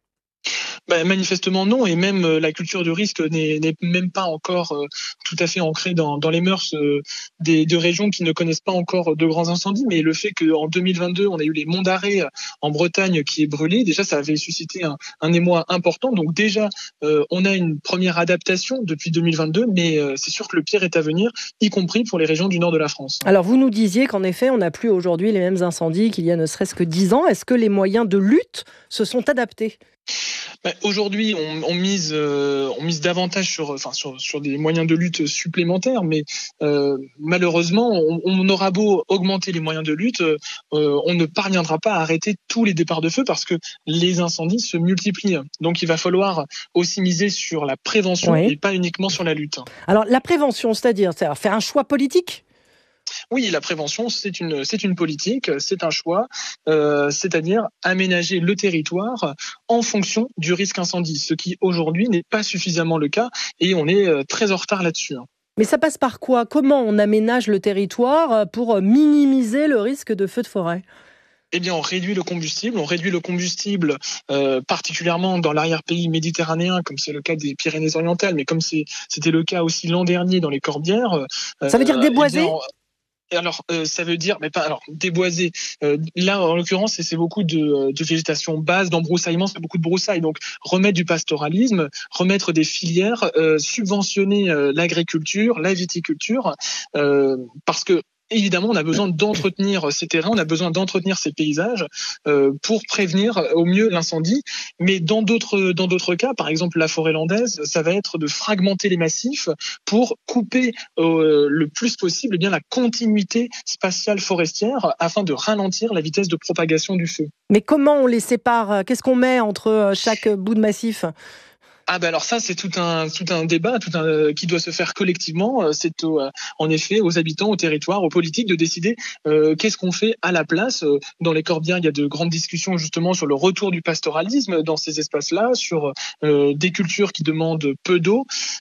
Manifestement non, et même la culture du risque n'est même pas encore tout à fait ancrée dans les mœurs de régions qui ne connaissent pas encore de grands incendies. Mais le fait qu'en 2022, on a eu les monts d'Arrée en Bretagne qui est brûlé, déjà ça avait suscité un émoi important. Donc déjà, on a une première adaptation depuis 2022, mais c'est sûr que le pire est à venir, y compris pour les régions du nord de la France. Alors vous nous disiez qu'en effet, on n'a plus aujourd'hui les mêmes incendies qu'il y a ne serait-ce que 10 ans. Est-ce que les moyens de lutte se sont adaptés ? Aujourd'hui, on mise davantage sur des moyens de lutte supplémentaires, mais malheureusement, on aura beau augmenter les moyens de lutte, on ne parviendra pas à arrêter tous les départs de feu parce que les incendies se multiplient. Donc, il va falloir aussi miser sur la prévention et pas uniquement sur la lutte. Alors, la prévention, c'est-à-dire faire un choix politique ? Oui, la prévention, c'est une politique, c'est un choix, c'est-à-dire aménager le territoire en fonction du risque incendie, ce qui aujourd'hui n'est pas suffisamment le cas et on est très en retard là-dessus. Mais ça passe par quoi ? Comment on aménage le territoire pour minimiser le risque de feu de forêt ? Eh bien, on réduit le combustible, particulièrement dans l'arrière-pays méditerranéen, comme c'est le cas des Pyrénées-Orientales, mais comme c'était le cas aussi l'an dernier dans les Corbières. Ça veut dire déboiser ? Alors, ça veut dire, mais pas, alors, déboiser. Là, en l'occurrence, c'est beaucoup de végétation basse, d'embroussaillement, c'est beaucoup de broussailles. Donc, remettre du pastoralisme, remettre des filières, subventionner l'agriculture, la viticulture, parce que évidemment, on a besoin d'entretenir ces terrains, on a besoin d'entretenir ces paysages pour prévenir au mieux l'incendie. Mais dans d'autres cas, par exemple la forêt landaise, ça va être de fragmenter les massifs pour couper le plus possible la continuité spatiale forestière afin de ralentir la vitesse de propagation du feu. Mais comment on les sépare ? Qu'est-ce qu'on met entre chaque bout de massif ? Alors ça, c'est tout un débat qui doit se faire collectivement. C'est en effet aux habitants, au territoire, aux politiques de décider qu'est-ce qu'on fait à la place. Dans les Corbières, il y a de grandes discussions justement sur le retour du pastoralisme dans ces espaces-là, sur des cultures qui demandent peu d'eau.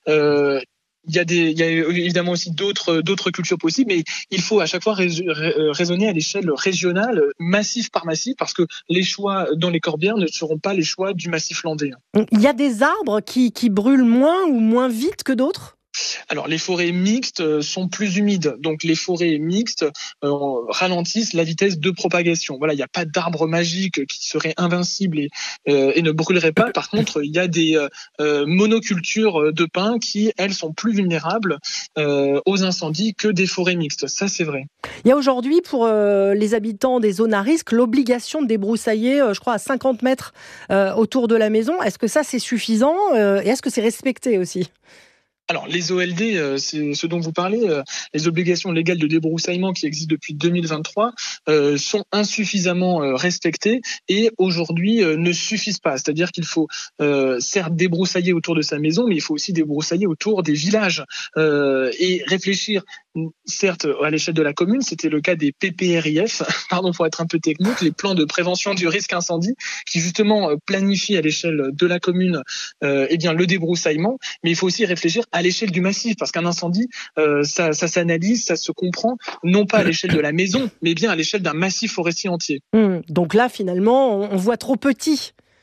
Il y a évidemment aussi d'autres cultures possibles, mais il faut à chaque fois raisonner à l'échelle régionale, massif par massif, parce que les choix dans les Corbières ne seront pas les choix du massif landais. Il y a des arbres qui brûlent moins ou moins vite que d'autres ? Alors, les forêts mixtes sont plus humides. Donc, les forêts mixtes ralentissent la vitesse de propagation. Voilà, il n'y a pas d'arbre magique qui serait invincible et ne brûlerait pas. Par contre, il y a des monocultures de pins qui, elles, sont plus vulnérables aux incendies que des forêts mixtes. Ça, c'est vrai. Il y a aujourd'hui, pour les habitants des zones à risque, l'obligation de débroussailler, je crois, à 50 mètres autour de la maison. Est-ce que ça, c'est suffisant et est-ce que c'est respecté aussi ? Alors, les OLD, c'est ce dont vous parlez, les obligations légales de débroussaillement qui existent depuis 2023 sont insuffisamment respectées et aujourd'hui ne suffisent pas. C'est-à-dire qu'il faut certes débroussailler autour de sa maison, mais il faut aussi débroussailler autour des villages et réfléchir. Certes, à l'échelle de la commune, c'était le cas des PPRIF, pardon pour être un peu technique, les plans de prévention du risque incendie, qui justement planifient à l'échelle de la commune le débroussaillement, mais il faut aussi réfléchir à l'échelle du massif, parce qu'un incendie, ça s'analyse, ça se comprend, non pas à l'échelle de la maison, mais bien à l'échelle d'un massif forestier entier. Donc là, finalement, on voit trop petit.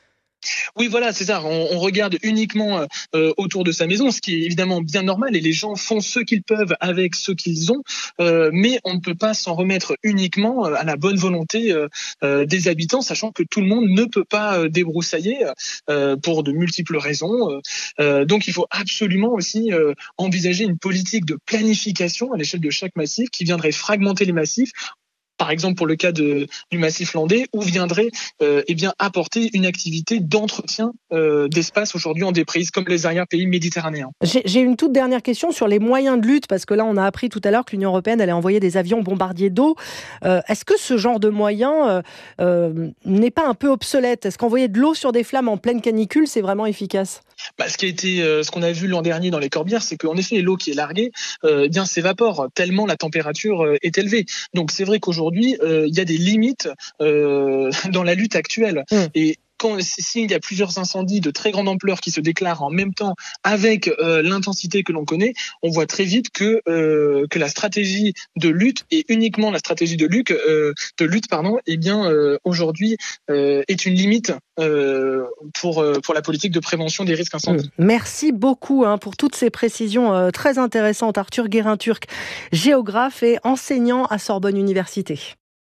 Oui, voilà, c'est ça. On regarde uniquement autour de sa maison, ce qui est évidemment bien normal, et les gens font ce qu'ils peuvent avec ce qu'ils ont, mais on ne peut pas s'en remettre uniquement à la bonne volonté des habitants, sachant que tout le monde ne peut pas débroussailler pour de multiples raisons. Donc il faut absolument aussi envisager une politique de planification à l'échelle de chaque massif qui viendrait fragmenter les massifs. Par exemple, pour le cas du massif landais, où viendrait apporter une activité d'entretien d'espace aujourd'hui en déprise, comme les arrière-pays méditerranéens. J'ai une toute dernière question sur les moyens de lutte, parce que là, on a appris tout à l'heure que l'Union européenne allait envoyer des avions bombardiers d'eau. Est-ce que ce genre de moyen n'est pas un peu obsolète ? Est-ce qu'envoyer de l'eau sur des flammes en pleine canicule, c'est vraiment efficace ? Ce qu'on a vu l'an dernier dans les Corbières, c'est qu'en effet, l'eau qui est larguée s'évapore tellement la température est élevée. Donc c'est vrai qu'aujourd'hui, il y a des limites dans la lutte actuelle. Et s'il y a plusieurs incendies de très grande ampleur qui se déclarent en même temps avec l'intensité que l'on connaît, on voit très vite que la stratégie de lutte, et uniquement la stratégie de lutte, aujourd'hui est une limite pour la politique de prévention des risques incendies. Merci beaucoup pour toutes ces précisions très intéressantes. Arthur Guérin-Turc, géographe et enseignant à Sorbonne Université.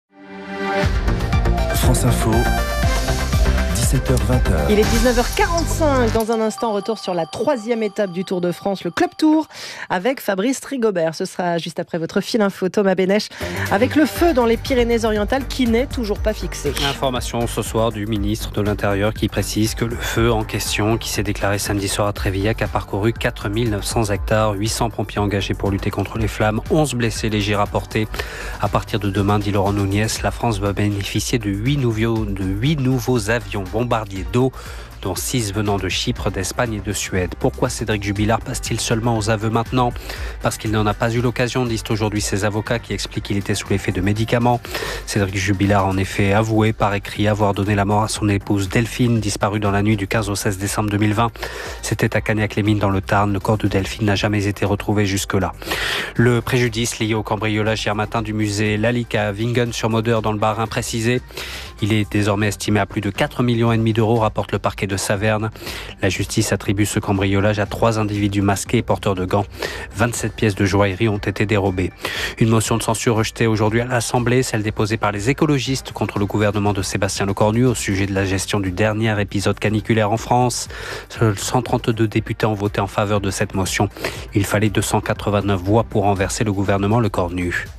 France Info. 17h-20h. Il est 19h45. Dans un instant, retour sur la 3e étape du Tour de France, le Club Tour, avec Fabrice Rigobert. Ce sera juste après votre fil info, Thomas Bénèche, avec le feu dans les Pyrénées-Orientales qui n'est toujours pas fixé. Information ce soir du ministre de l'Intérieur qui précise que le feu en question, qui s'est déclaré samedi soir à Trévillac, a parcouru 4900 hectares, 800 pompiers engagés pour lutter contre les flammes, 11 blessés légers rapportés. À partir de demain, dit Laurent Nunez, la France va bénéficier de 8 nouveaux avions bombardiers d'eau, dont 6 venant de Chypre, d'Espagne et de Suède. Pourquoi Cédric Jubilard passe-t-il seulement aux aveux maintenant ? Parce qu'il n'en a pas eu l'occasion, disent aujourd'hui ses avocats qui expliquent qu'il était sous l'effet de médicaments. Cédric Jubilard a en effet avoué par écrit avoir donné la mort à son épouse Delphine, disparue dans la nuit du 15 au 16 décembre 2020. C'était à Cagnac-les-Mines dans le Tarn. Le corps de Delphine n'a jamais été retrouvé jusque-là. Le préjudice lié au cambriolage hier matin du musée Lalique à Wingen-sur-Moder dans le Bas-Rhin précisé. Il est désormais estimé à plus de 4,5 millions d'euros, rapporte le parquet de Saverne. La justice attribue ce cambriolage à 3 individus masqués et porteurs de gants. 27 pièces de joaillerie ont été dérobées. Une motion de censure rejetée aujourd'hui à l'Assemblée, celle déposée par les écologistes contre le gouvernement de Sébastien Lecornu au sujet de la gestion du dernier épisode caniculaire en France. Seuls 132 députés ont voté en faveur de cette motion. Il fallait 289 voix pour renverser le gouvernement Lecornu.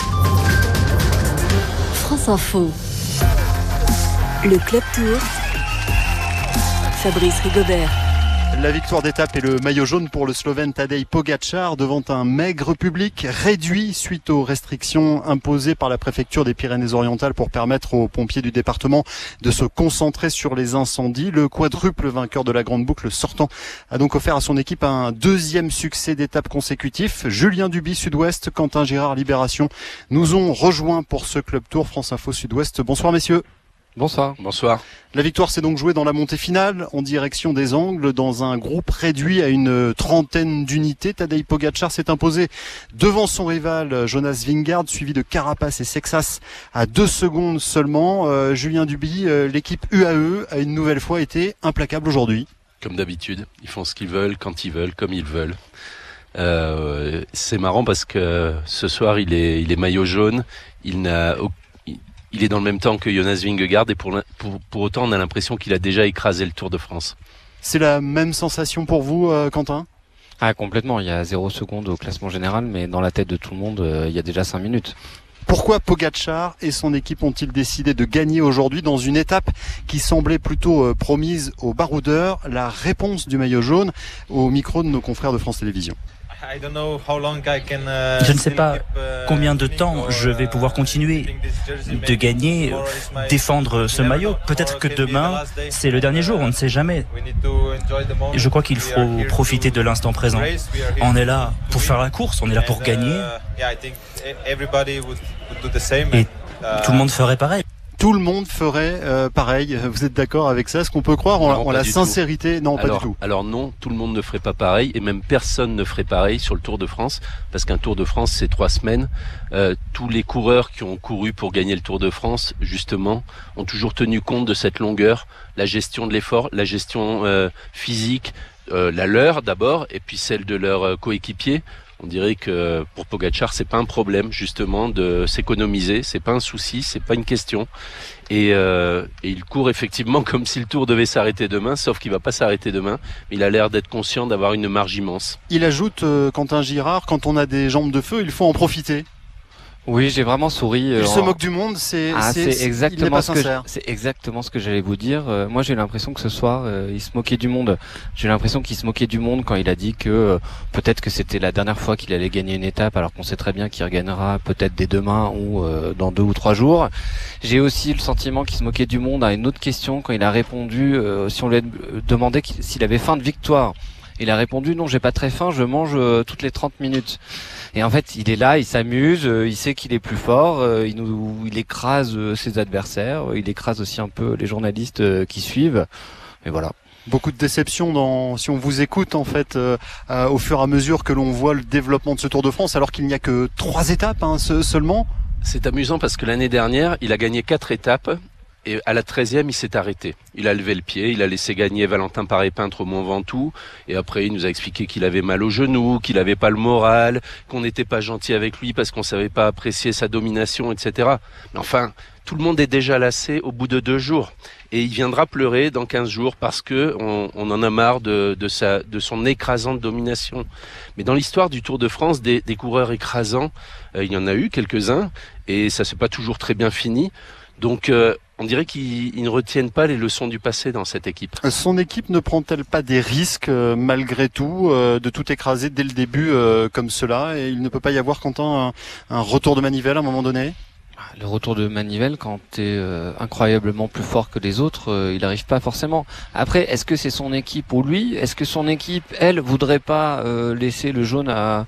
France Info. Le Club Tour. Fabrice Rigobert. La victoire d'étape et le maillot jaune pour le Slovène Tadej Pogačar devant un maigre public réduit suite aux restrictions imposées par la préfecture des Pyrénées-Orientales pour permettre aux pompiers du département de se concentrer sur les incendies. Le quadruple vainqueur de la Grande Boucle sortant a donc offert à son équipe un 2e succès d'étape consécutif. Julien Duby Sud-Ouest, Quentin Girard Libération nous ont rejoints pour ce Club Tour France Info Sud-Ouest. Bonsoir messieurs. Bonsoir. Bonsoir. La victoire s'est donc jouée dans la montée finale, en direction des Angles, dans un groupe réduit à une 30aine d'unités. Tadej Pogačar s'est imposé devant son rival Jonas Vingegaard, suivi de Carapaz et Sexas à 2 secondes seulement. Julien Duby, l'équipe UAE a une nouvelle fois été implacable aujourd'hui. Comme d'habitude, ils font ce qu'ils veulent, quand ils veulent, comme ils veulent. C'est marrant parce que ce soir il est maillot jaune, il est dans le même temps que Jonas Vingegaard et pour autant on a l'impression qu'il a déjà écrasé le Tour de France. C'est la même sensation pour vous, Quentin ? Complètement, il y a 0 seconde au classement général, mais dans la tête de tout le monde, il y a déjà 5 minutes. Pourquoi Pogačar et son équipe ont-ils décidé de gagner aujourd'hui dans une étape qui semblait plutôt promise aux baroudeurs ? La réponse du maillot jaune au micro de nos confrères de France Télévisions. Je ne sais pas combien de temps je vais pouvoir continuer de gagner, défendre ce maillot. Peut-être que demain, c'est le dernier jour, on ne sait jamais. Je crois qu'il faut profiter de l'instant présent. On est là pour faire la course, on est là pour gagner. Et tout le monde ferait pareil. tout le monde ferait pareil. Vous êtes d'accord avec ça? Est-ce qu'on peut croire en la sincérité? Non, pas du tout. Alors non, tout le monde ne ferait pas pareil, et même personne ne ferait pareil sur le Tour de France, parce qu'un Tour de France, c'est 3 semaines. Tous les coureurs qui ont couru pour gagner le Tour de France, justement, ont toujours tenu compte de cette longueur, la gestion de l'effort, la gestion physique, la leur d'abord, et puis celle de leurs coéquipiers. On dirait que pour Pogačar, c'est pas un problème justement de s'économiser, c'est pas un souci, c'est pas une question. Et il court effectivement comme si le Tour devait s'arrêter demain, sauf qu'il va pas s'arrêter demain. Mais il a l'air d'être conscient d'avoir une marge immense. Il ajoute, Quentin Girard, quand on a des jambes de feu, il faut en profiter. Oui, j'ai vraiment souri. Il se moque du monde, c'est exactement c'est exactement ce que j'allais vous dire. Moi, j'ai l'impression que ce soir, il se moquait du monde. J'ai l'impression qu'il se moquait du monde quand il a dit que peut-être que c'était la dernière fois qu'il allait gagner une étape, alors qu'on sait très bien qu'il regagnera peut-être dès demain ou dans 2 ou 3 jours. J'ai aussi le sentiment qu'il se moquait du monde à une autre question quand il a répondu, si on lui a demandé s'il avait faim de victoire. Il a répondu non, j'ai pas très faim, je mange toutes les 30 minutes. Et en fait, il est là, il s'amuse, il sait qu'il est plus fort, il écrase ses adversaires, il écrase aussi un peu les journalistes qui suivent. Et voilà. Beaucoup de déception si on vous écoute en fait au fur et à mesure que l'on voit le développement de ce Tour de France, alors qu'il n'y a que 3 étapes seulement. C'est amusant parce que l'année dernière, il a gagné 4 étapes. Et à la 13e, il s'est arrêté. Il a levé le pied, il a laissé gagner Valentin Paré-Peintre au Mont Ventoux. Et après, il nous a expliqué qu'il avait mal au genou, qu'il avait pas le moral, qu'on n'était pas gentil avec lui parce qu'on savait pas apprécier sa domination, etc. Mais enfin, tout le monde est déjà lassé au bout de 2 jours. Et il viendra pleurer dans 15 jours parce que on en a marre de son écrasante domination. Mais dans l'histoire du Tour de France, des coureurs écrasants, il y en a eu quelques-uns. Et ça s'est pas toujours très bien fini. Donc, on dirait qu'ils ne retiennent pas les leçons du passé dans cette équipe. Son équipe ne prend-elle pas des risques malgré tout, de tout écraser dès le début comme cela? Et il ne peut pas y avoir, Quentin, un retour de manivelle à un moment donné? Le retour de manivelle, quand t'es incroyablement plus fort que les autres, il n'arrive pas forcément. Après, est-ce que c'est son équipe ou lui? Est-ce que son équipe, elle, voudrait pas laisser le jaune à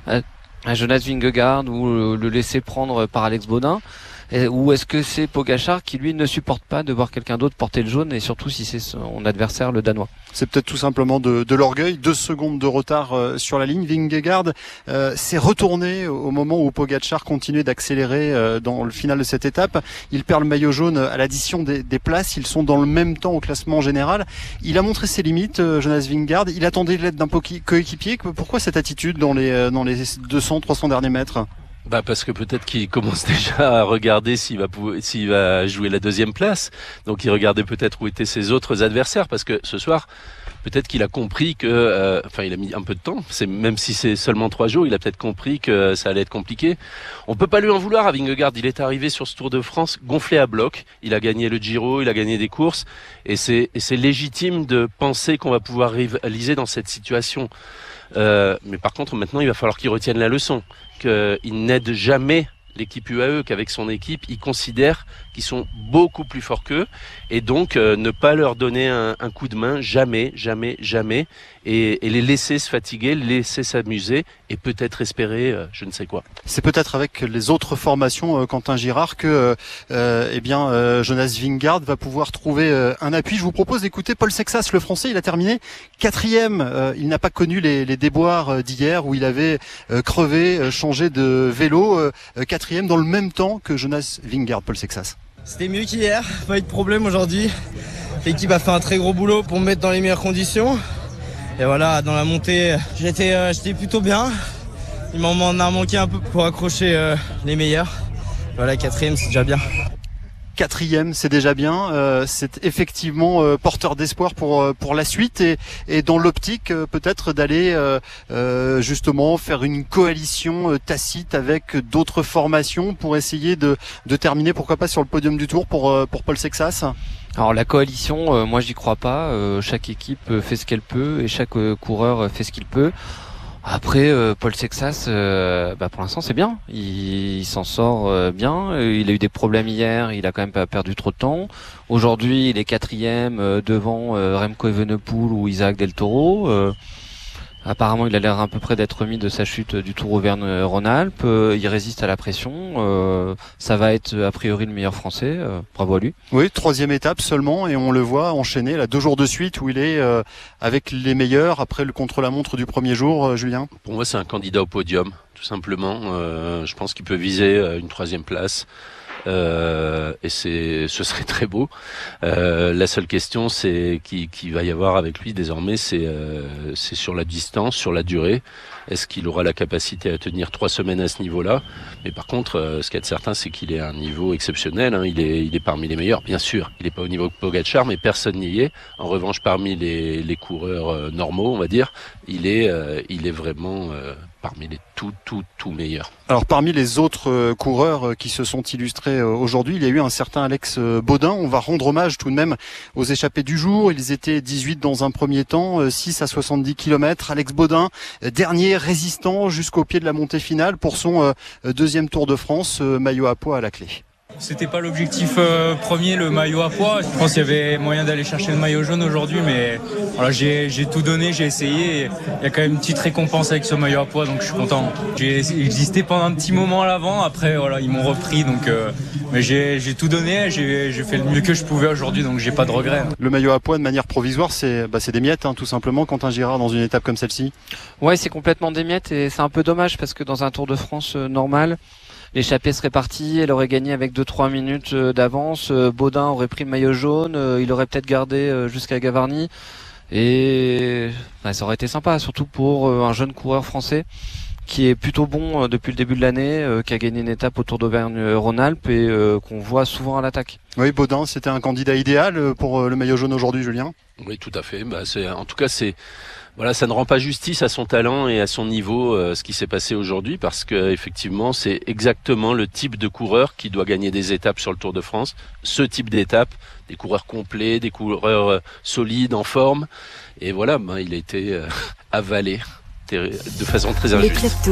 Jonas Vingegaard ou le laisser prendre par Alex Baudin? Ou est-ce que c'est Pogačar qui lui ne supporte pas de voir quelqu'un d'autre porter le jaune, et surtout si c'est son adversaire le Danois? C'est peut-être tout simplement de l'orgueil. 2 secondes de retard sur la ligne. Vingegaard s'est retourné au moment où Pogačar continuait d'accélérer dans le final de cette étape. Il perd le maillot jaune à l'addition des places. Ils sont dans le même temps au classement général. Il a montré ses limites, Jonas Vingegaard. Il attendait l'aide d'un coéquipier. Pourquoi cette attitude dans les 200-300 derniers mètres? Parce que peut-être qu'il commence déjà à regarder s'il va jouer la 2e place. Donc il regardait peut-être où étaient ses autres adversaires, parce que ce soir, peut-être qu'il a compris que, il a mis un peu de temps. Même si c'est seulement 3 jours, il a peut-être compris que ça allait être compliqué. On peut pas lui en vouloir à Vingegaard. Il est arrivé sur ce Tour de France gonflé à bloc. Il a gagné le Giro, il a gagné des courses, et c'est légitime de penser qu'on va pouvoir rivaliser dans cette situation. Mais par contre, maintenant, il va falloir qu'il retienne la leçon, qu'il n'aide jamais l'équipe UAE, qu'avec son équipe, ils considèrent qu'ils sont beaucoup plus forts qu'eux, et donc ne pas leur donner un coup de main, jamais, jamais, jamais, et les laisser se fatiguer, les laisser s'amuser, et peut-être espérer je ne sais quoi. C'est peut-être avec les autres formations, Quentin Girard, que Jonas Vingegaard va pouvoir trouver un appui. Je vous propose d'écouter Paul Sexas, le Français. Il a terminé 4e. Il n'a pas connu les déboires d'hier où il avait crevé, changé de vélo. 4e dans le même temps que Jonas Vingegaard, Paul Sexas. C'était mieux qu'hier, pas eu de problème aujourd'hui. L'équipe a fait un très gros boulot pour me mettre dans les meilleures conditions. Et voilà, dans la montée, j'étais plutôt bien. Il m'en a manqué un peu pour accrocher les meilleurs. Voilà, 4e, c'est déjà bien. 4e, c'est déjà bien. C'est effectivement porteur d'espoir pour la suite et dans l'optique peut-être d'aller justement faire une coalition tacite avec d'autres formations pour essayer de terminer, pourquoi pas, sur le podium du Tour pour Paul Sexas. Alors la coalition, moi j'y crois pas. Chaque équipe fait ce qu'elle peut et chaque coureur fait ce qu'il peut. Après, Paul Sexas, pour l'instant c'est bien. Il s'en sort bien. Il a eu des problèmes hier. Il a quand même pas perdu trop de temps. Aujourd'hui, il est 4e devant Remco Evenepoel ou Isaac Del Toro. Apparemment, il a l'air à peu près d'être remis de sa chute du Tour Auvergne-Rhône-Alpes. Il résiste à la pression. Ça va être a priori le meilleur français. Bravo à lui. Oui, 3e étape seulement, et on le voit enchaîner là 2 jours de suite où il est avec les meilleurs après le contre-la-montre du premier jour. Julien, pour moi, c'est un candidat au podium, tout simplement. Je pense qu'il peut viser une 3e place. Et ce serait très beau. La seule question, c'est qui va y avoir avec lui désormais, c'est sur la distance, sur la durée. Est-ce qu'il aura la capacité à tenir 3 semaines à ce niveau-là? Mais par contre, ce qu'il y a de certain, c'est qu'il est à un niveau exceptionnel. Hein. Il est parmi les meilleurs, bien sûr. Il n'est pas au niveau de Pogačar, mais personne n'y est. En revanche, parmi les coureurs normaux, on va dire, il est vraiment parmi les tout meilleurs. Alors parmi les autres coureurs qui se sont illustrés aujourd'hui, il y a eu un certain Alex Baudin. On va rendre hommage tout de même aux échappés du jour. Ils étaient 18 dans un premier temps, 6 à 70 km. Alex Baudin, dernier résistant jusqu'au pied de la montée finale pour son 2e Tour de France, maillot à pois à la clé. C'était pas l'objectif premier, le maillot à pois. Je pense qu'il y avait moyen d'aller chercher le maillot jaune aujourd'hui, mais voilà, j'ai tout donné, j'ai essayé. Il y a quand même une petite récompense avec ce maillot à pois, donc je suis content. J'ai existé pendant un petit moment à l'avant, après voilà, ils m'ont repris, donc mais j'ai tout donné, j'ai fait le mieux que je pouvais aujourd'hui, donc j'ai pas de regrets. Le maillot à pois de manière provisoire, c'est des miettes, hein, tout simplement, Quentin Girard, dans une étape comme celle-ci. Ouais, c'est complètement des miettes, et c'est un peu dommage parce que dans un Tour de France normal, l'échappée serait partie, elle aurait gagné avec 2-3 minutes d'avance. Baudin aurait pris le maillot jaune, il aurait peut-être gardé jusqu'à Gavarnie. Et ça aurait été sympa, surtout pour un jeune coureur français qui est plutôt bon depuis le début de l'année, qui a gagné une étape au Tour d'Auvergne-Rhône-Alpes et qu'on voit souvent à l'attaque. Oui, Baudin, c'était un candidat idéal pour le maillot jaune aujourd'hui, Julien? Oui, tout à fait. En tout cas, voilà, ça ne rend pas justice à son talent et à son niveau, ce qui s'est passé aujourd'hui, parce que effectivement, c'est exactement le type de coureur qui doit gagner des étapes sur le Tour de France. Ce type d'étape, des coureurs complets, des coureurs solides, en forme. Et voilà, il a été avalé de façon très injuste.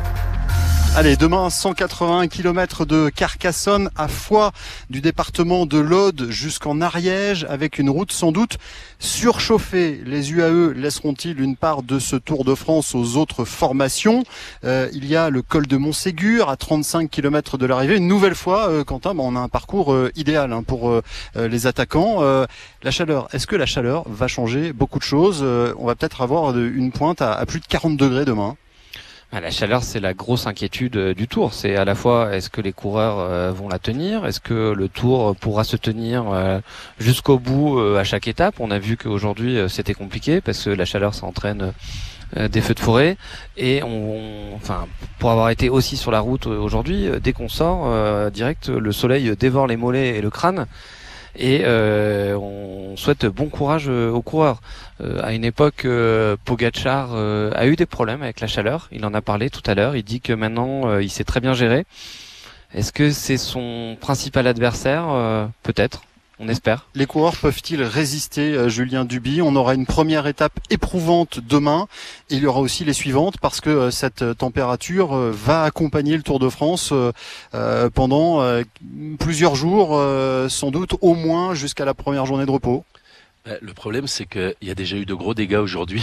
Allez, demain, 181 km de Carcassonne à Foix, du département de l'Aude jusqu'en Ariège, avec une route sans doute surchauffée. Les UAE laisseront-ils une part de ce Tour de France aux autres formations? Il y a le col de Montségur à 35 km de l'arrivée. Une nouvelle fois, Quentin, on a un parcours idéal pour les attaquants. La chaleur, est-ce que la chaleur va changer beaucoup de choses? On va peut-être avoir une pointe à plus de 40 degrés demain. La chaleur, c'est la grosse inquiétude du Tour. C'est à la fois, est-ce que les coureurs vont la tenir? Est-ce que le Tour pourra se tenir jusqu'au bout à chaque étape? On a vu qu'aujourd'hui, c'était compliqué parce que la chaleur, ça entraîne des feux de forêt. Et pour avoir été aussi sur la route aujourd'hui, dès qu'on sort, direct, le soleil dévore les mollets et le crâne. Et on souhaite bon courage aux coureurs. À une époque, Pogačar a eu des problèmes avec la chaleur. Il en a parlé tout à l'heure. Il dit que maintenant, il sait très bien gérer. Est-ce que c'est son principal adversaire? Peut-être. On espère. Les coureurs peuvent-ils résister, Julien Duby? On aura une première étape éprouvante demain et il y aura aussi les suivantes parce que cette température va accompagner le Tour de France pendant plusieurs jours, sans doute au moins jusqu'à la première journée de repos. Le problème, c'est qu'il y a déjà eu de gros dégâts aujourd'hui.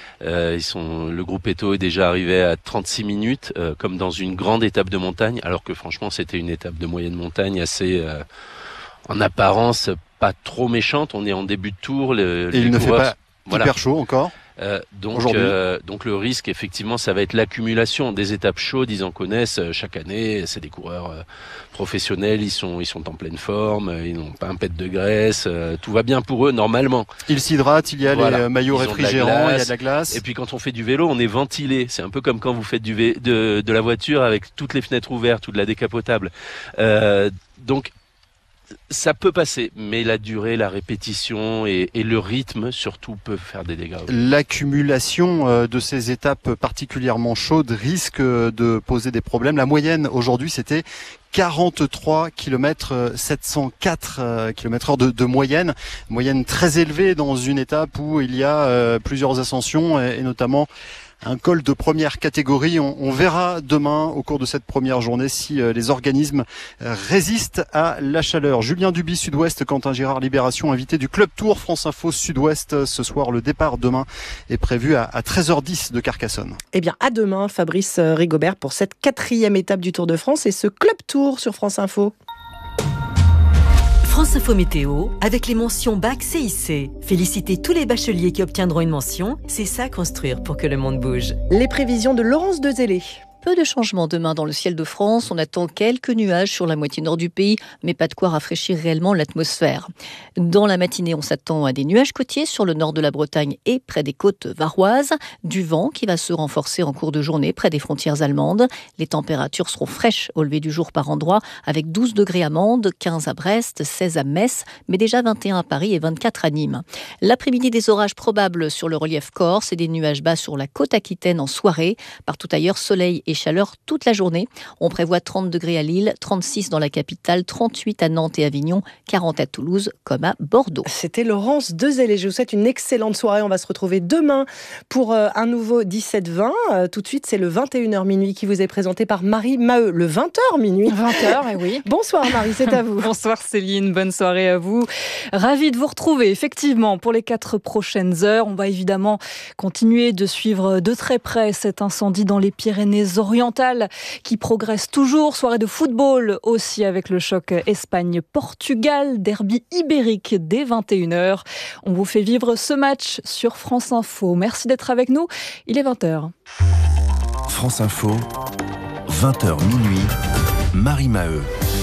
Le groupe Eto est déjà arrivé à 36 minutes, comme dans une grande étape de montagne, alors que franchement, c'était une étape de moyenne montagne assez... en apparence pas trop méchante, on est en début de tour. Et il ne fait pas hyper chaud encore. Donc le risque, effectivement, ça va être l'accumulation des étapes chaudes. Ils en connaissent chaque année. C'est des coureurs professionnels. Ils sont en pleine forme. Ils n'ont pas un pet de graisse. Tout va bien pour eux normalement. Ils s'hydratent. Il y a les maillots réfrigérants. Il y a de la glace. Et puis quand on fait du vélo, on est ventilé. C'est un peu comme quand vous faites de la voiture avec toutes les fenêtres ouvertes ou de la décapotable. Donc ça peut passer, mais la durée, la répétition et le rythme surtout peuvent faire des dégâts. L'accumulation de ces étapes particulièrement chaudes risque de poser des problèmes. La moyenne aujourd'hui, c'était 43 km 704 km/h de moyenne très élevée dans une étape où il y a plusieurs ascensions et notamment Un col de première catégorie. On verra demain au cours de cette première journée si les organismes résistent à la chaleur. Julien Duby, Sud-Ouest, Quentin Girard, Libération, invité du Club Tour France Info Sud-Ouest. Ce soir, le départ demain est prévu à 13h10 de Carcassonne. Eh bien, à demain, Fabrice Rigobert, pour cette 4e étape du Tour de France et ce Club Tour sur France Info. France Info Météo, avec les mentions Bac CIC. Félicitez tous les bacheliers qui obtiendront une mention. C'est ça construire pour que le monde bouge. Les prévisions de Laurence Dezellé. Peu de changements demain dans le ciel de France. On attend quelques nuages sur la moitié nord du pays, mais pas de quoi rafraîchir réellement l'atmosphère. Dans la matinée, on s'attend à des nuages côtiers sur le nord de la Bretagne et près des côtes varoises. Du vent qui va se renforcer en cours de journée près des frontières allemandes. Les températures seront fraîches au lever du jour par endroits, avec 12 degrés à Mende, 15 à Brest, 16 à Metz, mais déjà 21 à Paris et 24 à Nîmes. L'après-midi, des orages probables sur le relief corse et des nuages bas sur la côte aquitaine en soirée. Partout ailleurs, soleil et chaleur toute la journée. On prévoit 30 degrés à Lille, 36 dans la capitale, 38 à Nantes et Avignon, 40 à Toulouse comme à Bordeaux. C'était Laurence Dezellé. Je vous souhaite une excellente soirée. On va se retrouver demain pour un nouveau 17-20. Tout de suite, c'est le 21h minuit qui vous est présenté par Marie Maheu. Le 20h minuit. 20h, oui. Bonsoir Marie, c'est à vous. Bonsoir Céline, bonne soirée à vous. Ravie de vous retrouver, effectivement, pour les 4 prochaines heures. On va évidemment continuer de suivre de très près cet incendie dans les Pyrénées-Orientales qui progresse toujours. Soirée de football aussi avec le choc Espagne-Portugal, derby ibérique dès 21h. On vous fait vivre ce match sur France Info. Merci d'être avec nous. Il est 20h. France Info, 20h minuit, Marie Maheu.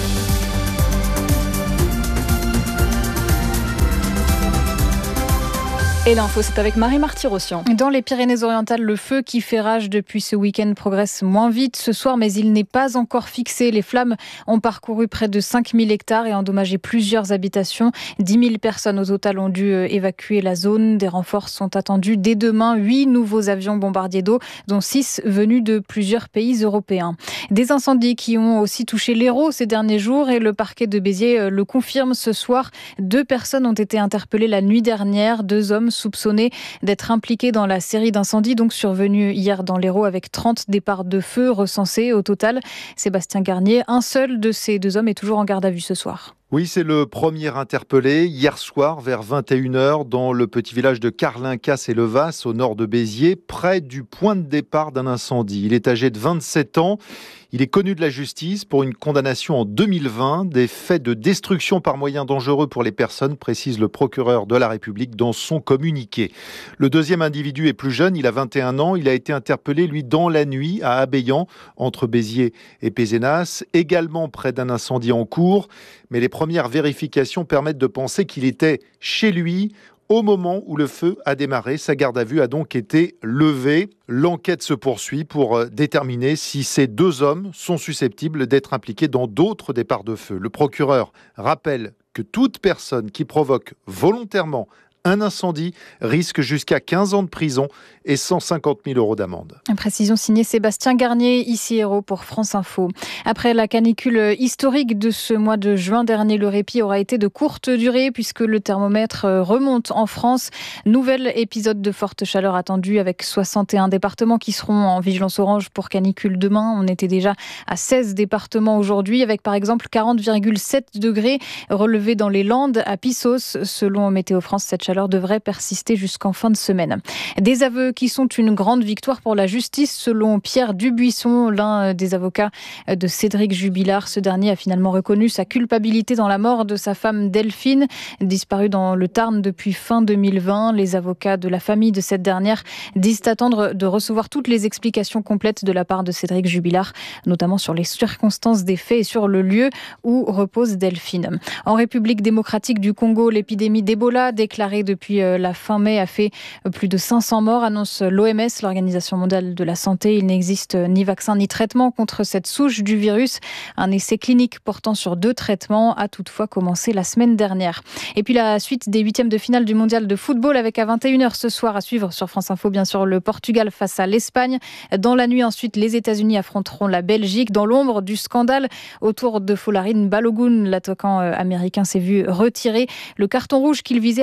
Et l'info, c'est avec Marie Marty-Rossian. Dans les Pyrénées-Orientales, le feu qui fait rage depuis ce week-end progresse moins vite ce soir, mais il n'est pas encore fixé. Les flammes ont parcouru près de 5000 hectares et endommagé plusieurs habitations. 10 000 personnes au total ont dû évacuer la zone. Des renforts sont attendus dès demain. 8 nouveaux avions bombardiers d'eau, dont 6 venus de plusieurs pays européens. Des incendies qui ont aussi touché l'Hérault ces derniers jours et le parquet de Béziers le confirme ce soir. 2 personnes ont été interpellées la nuit dernière. 2 hommes soupçonnés d'être impliqués dans la série d'incendies donc survenus hier dans l'Hérault avec 30 départs de feu recensés au total. Sébastien Garnier, un seul de ces 2 hommes est toujours en garde à vue ce soir. Oui, c'est le premier interpellé hier soir vers 21h dans le petit village de Carlincas-et-Levas au nord de Béziers, près du point de départ d'un incendie. Il est âgé de 27 ans. Il est connu de la justice pour une condamnation en 2020 des faits de destruction par moyens dangereux pour les personnes, précise le procureur de la République dans son communiqué. Le deuxième individu est plus jeune, il a 21 ans. Il a été interpellé, lui, dans la nuit à Abéyan, entre Béziers et Pézenas, également près d'un incendie en cours. Mais les premières vérifications permettent de penser qu'il était chez lui au moment où le feu a démarré. Sa garde à vue a donc été levée. L'enquête se poursuit pour déterminer si ces 2 hommes sont susceptibles d'être impliqués dans d'autres départs de feu. Le procureur rappelle que toute personne qui provoque volontairement un incendie risque jusqu'à 15 ans de prison et 150 000 € d'amende. Une précision signée Sébastien Garnier, ici Hérault pour France Info. Après la canicule historique de ce mois de juin dernier, le répit aura été de courte durée puisque le thermomètre remonte en France. Nouvel épisode de forte chaleur attendu avec 61 départements qui seront en vigilance orange pour canicule demain. On était déjà à 16 départements aujourd'hui avec par exemple 40,7 degrés relevés dans les Landes à Pissos. Selon Météo France, cette chaleur devrait persister jusqu'en fin de semaine. Des aveux qui sont une grande victoire pour la justice selon Pierre Dubuisson, l'un des avocats de Cédric Jubilard. Ce dernier a finalement reconnu sa culpabilité dans la mort de sa femme Delphine, disparue dans le Tarn depuis fin 2020. Les avocats de la famille de cette dernière disent attendre de recevoir toutes les explications complètes de la part de Cédric Jubilard, notamment sur les circonstances des faits et sur le lieu où repose Delphine. En République démocratique du Congo, l'épidémie d'Ebola déclarée depuis la fin mai a fait plus de 500 morts, annonce l'OMS, l'Organisation mondiale de la santé. Il n'existe ni vaccin ni traitement contre cette souche du virus. Un essai clinique portant sur 2 traitements a toutefois commencé la semaine dernière. Et puis la suite des 8e de finale du mondial de football avec à 21h ce soir à suivre sur France Info, bien sûr, le Portugal face à l'Espagne. Dans la nuit ensuite, les États-Unis affronteront la Belgique. Dans l'ombre du scandale autour de Folarin Balogun, l'attaquant américain s'est vu retirer le carton rouge qu'il visait après intervention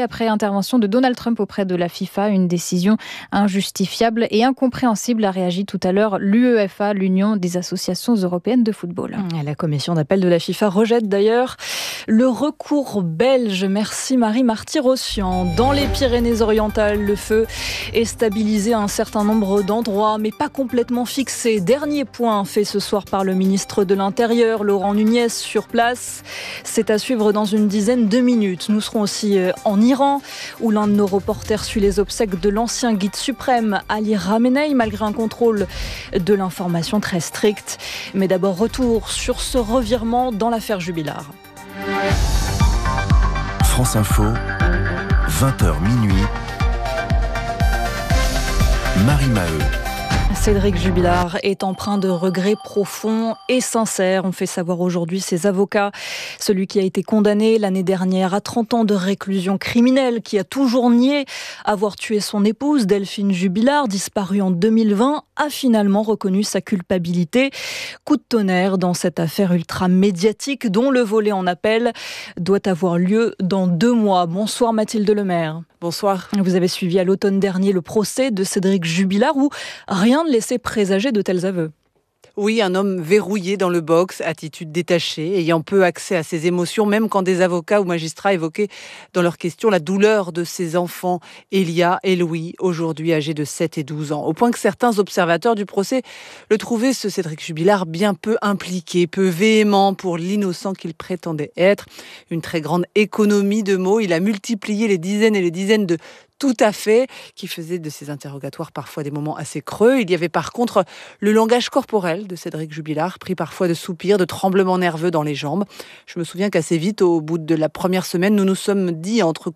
l'intervention de Donald Trump auprès de la FIFA, une décision injustifiable et incompréhensible, a réagi tout à l'heure l'UEFA, l'Union des associations européennes de football. La commission d'appel de la FIFA rejette d'ailleurs le recours belge. Merci Marie Marty-Rossian. Dans les Pyrénées-Orientales, le feu est stabilisé à un certain nombre d'endroits, mais pas complètement fixé. Dernier point fait ce soir par le ministre de l'Intérieur, Laurent Nunez, sur place. C'est à suivre dans une dizaine de minutes. Nous serons aussi en Iran, où l'un de nos reporters suit les obsèques de l'ancien guide suprême, Ali Khamenei, malgré un contrôle de l'information très strict. Mais d'abord, retour sur ce revirement dans l'affaire Jubilard. France Info, 20h minuit. Marie Maheu. Cédric Jubilard est empreint de regrets profonds et sincères, ont fait savoir aujourd'hui ses avocats. Celui qui a été condamné l'année dernière à 30 ans de réclusion criminelle, qui a toujours nié avoir tué son épouse, Delphine Jubilard, disparue en 2020, a finalement reconnu sa culpabilité. Coup de tonnerre dans cette affaire ultra médiatique dont le volet en appel doit avoir lieu dans 2 mois. Bonsoir Mathilde Lemaire. Bonsoir. Vous avez suivi à l'automne dernier le procès de Cédric Jubilard où rien ne laissait présager de tels aveux. Oui, un homme verrouillé dans le box, attitude détachée, ayant peu accès à ses émotions, même quand des avocats ou magistrats évoquaient dans leurs questions la douleur de ses enfants, Elia et Louis, aujourd'hui âgés de 7 et 12 ans. Au point que certains observateurs du procès le trouvaient, ce Cédric Jubilard, bien peu impliqué, peu véhément pour l'innocent qu'il prétendait être. Une très grande économie de mots, il a multiplié les dizaines et les dizaines de tout à fait, qui faisait de ces interrogatoires parfois des moments assez creux. Il y avait par contre le langage corporel de Cédric Jubilard, pris parfois de soupirs, de tremblements nerveux dans les jambes. Je me souviens qu'assez vite, au bout de la première semaine, nous nous sommes dit entre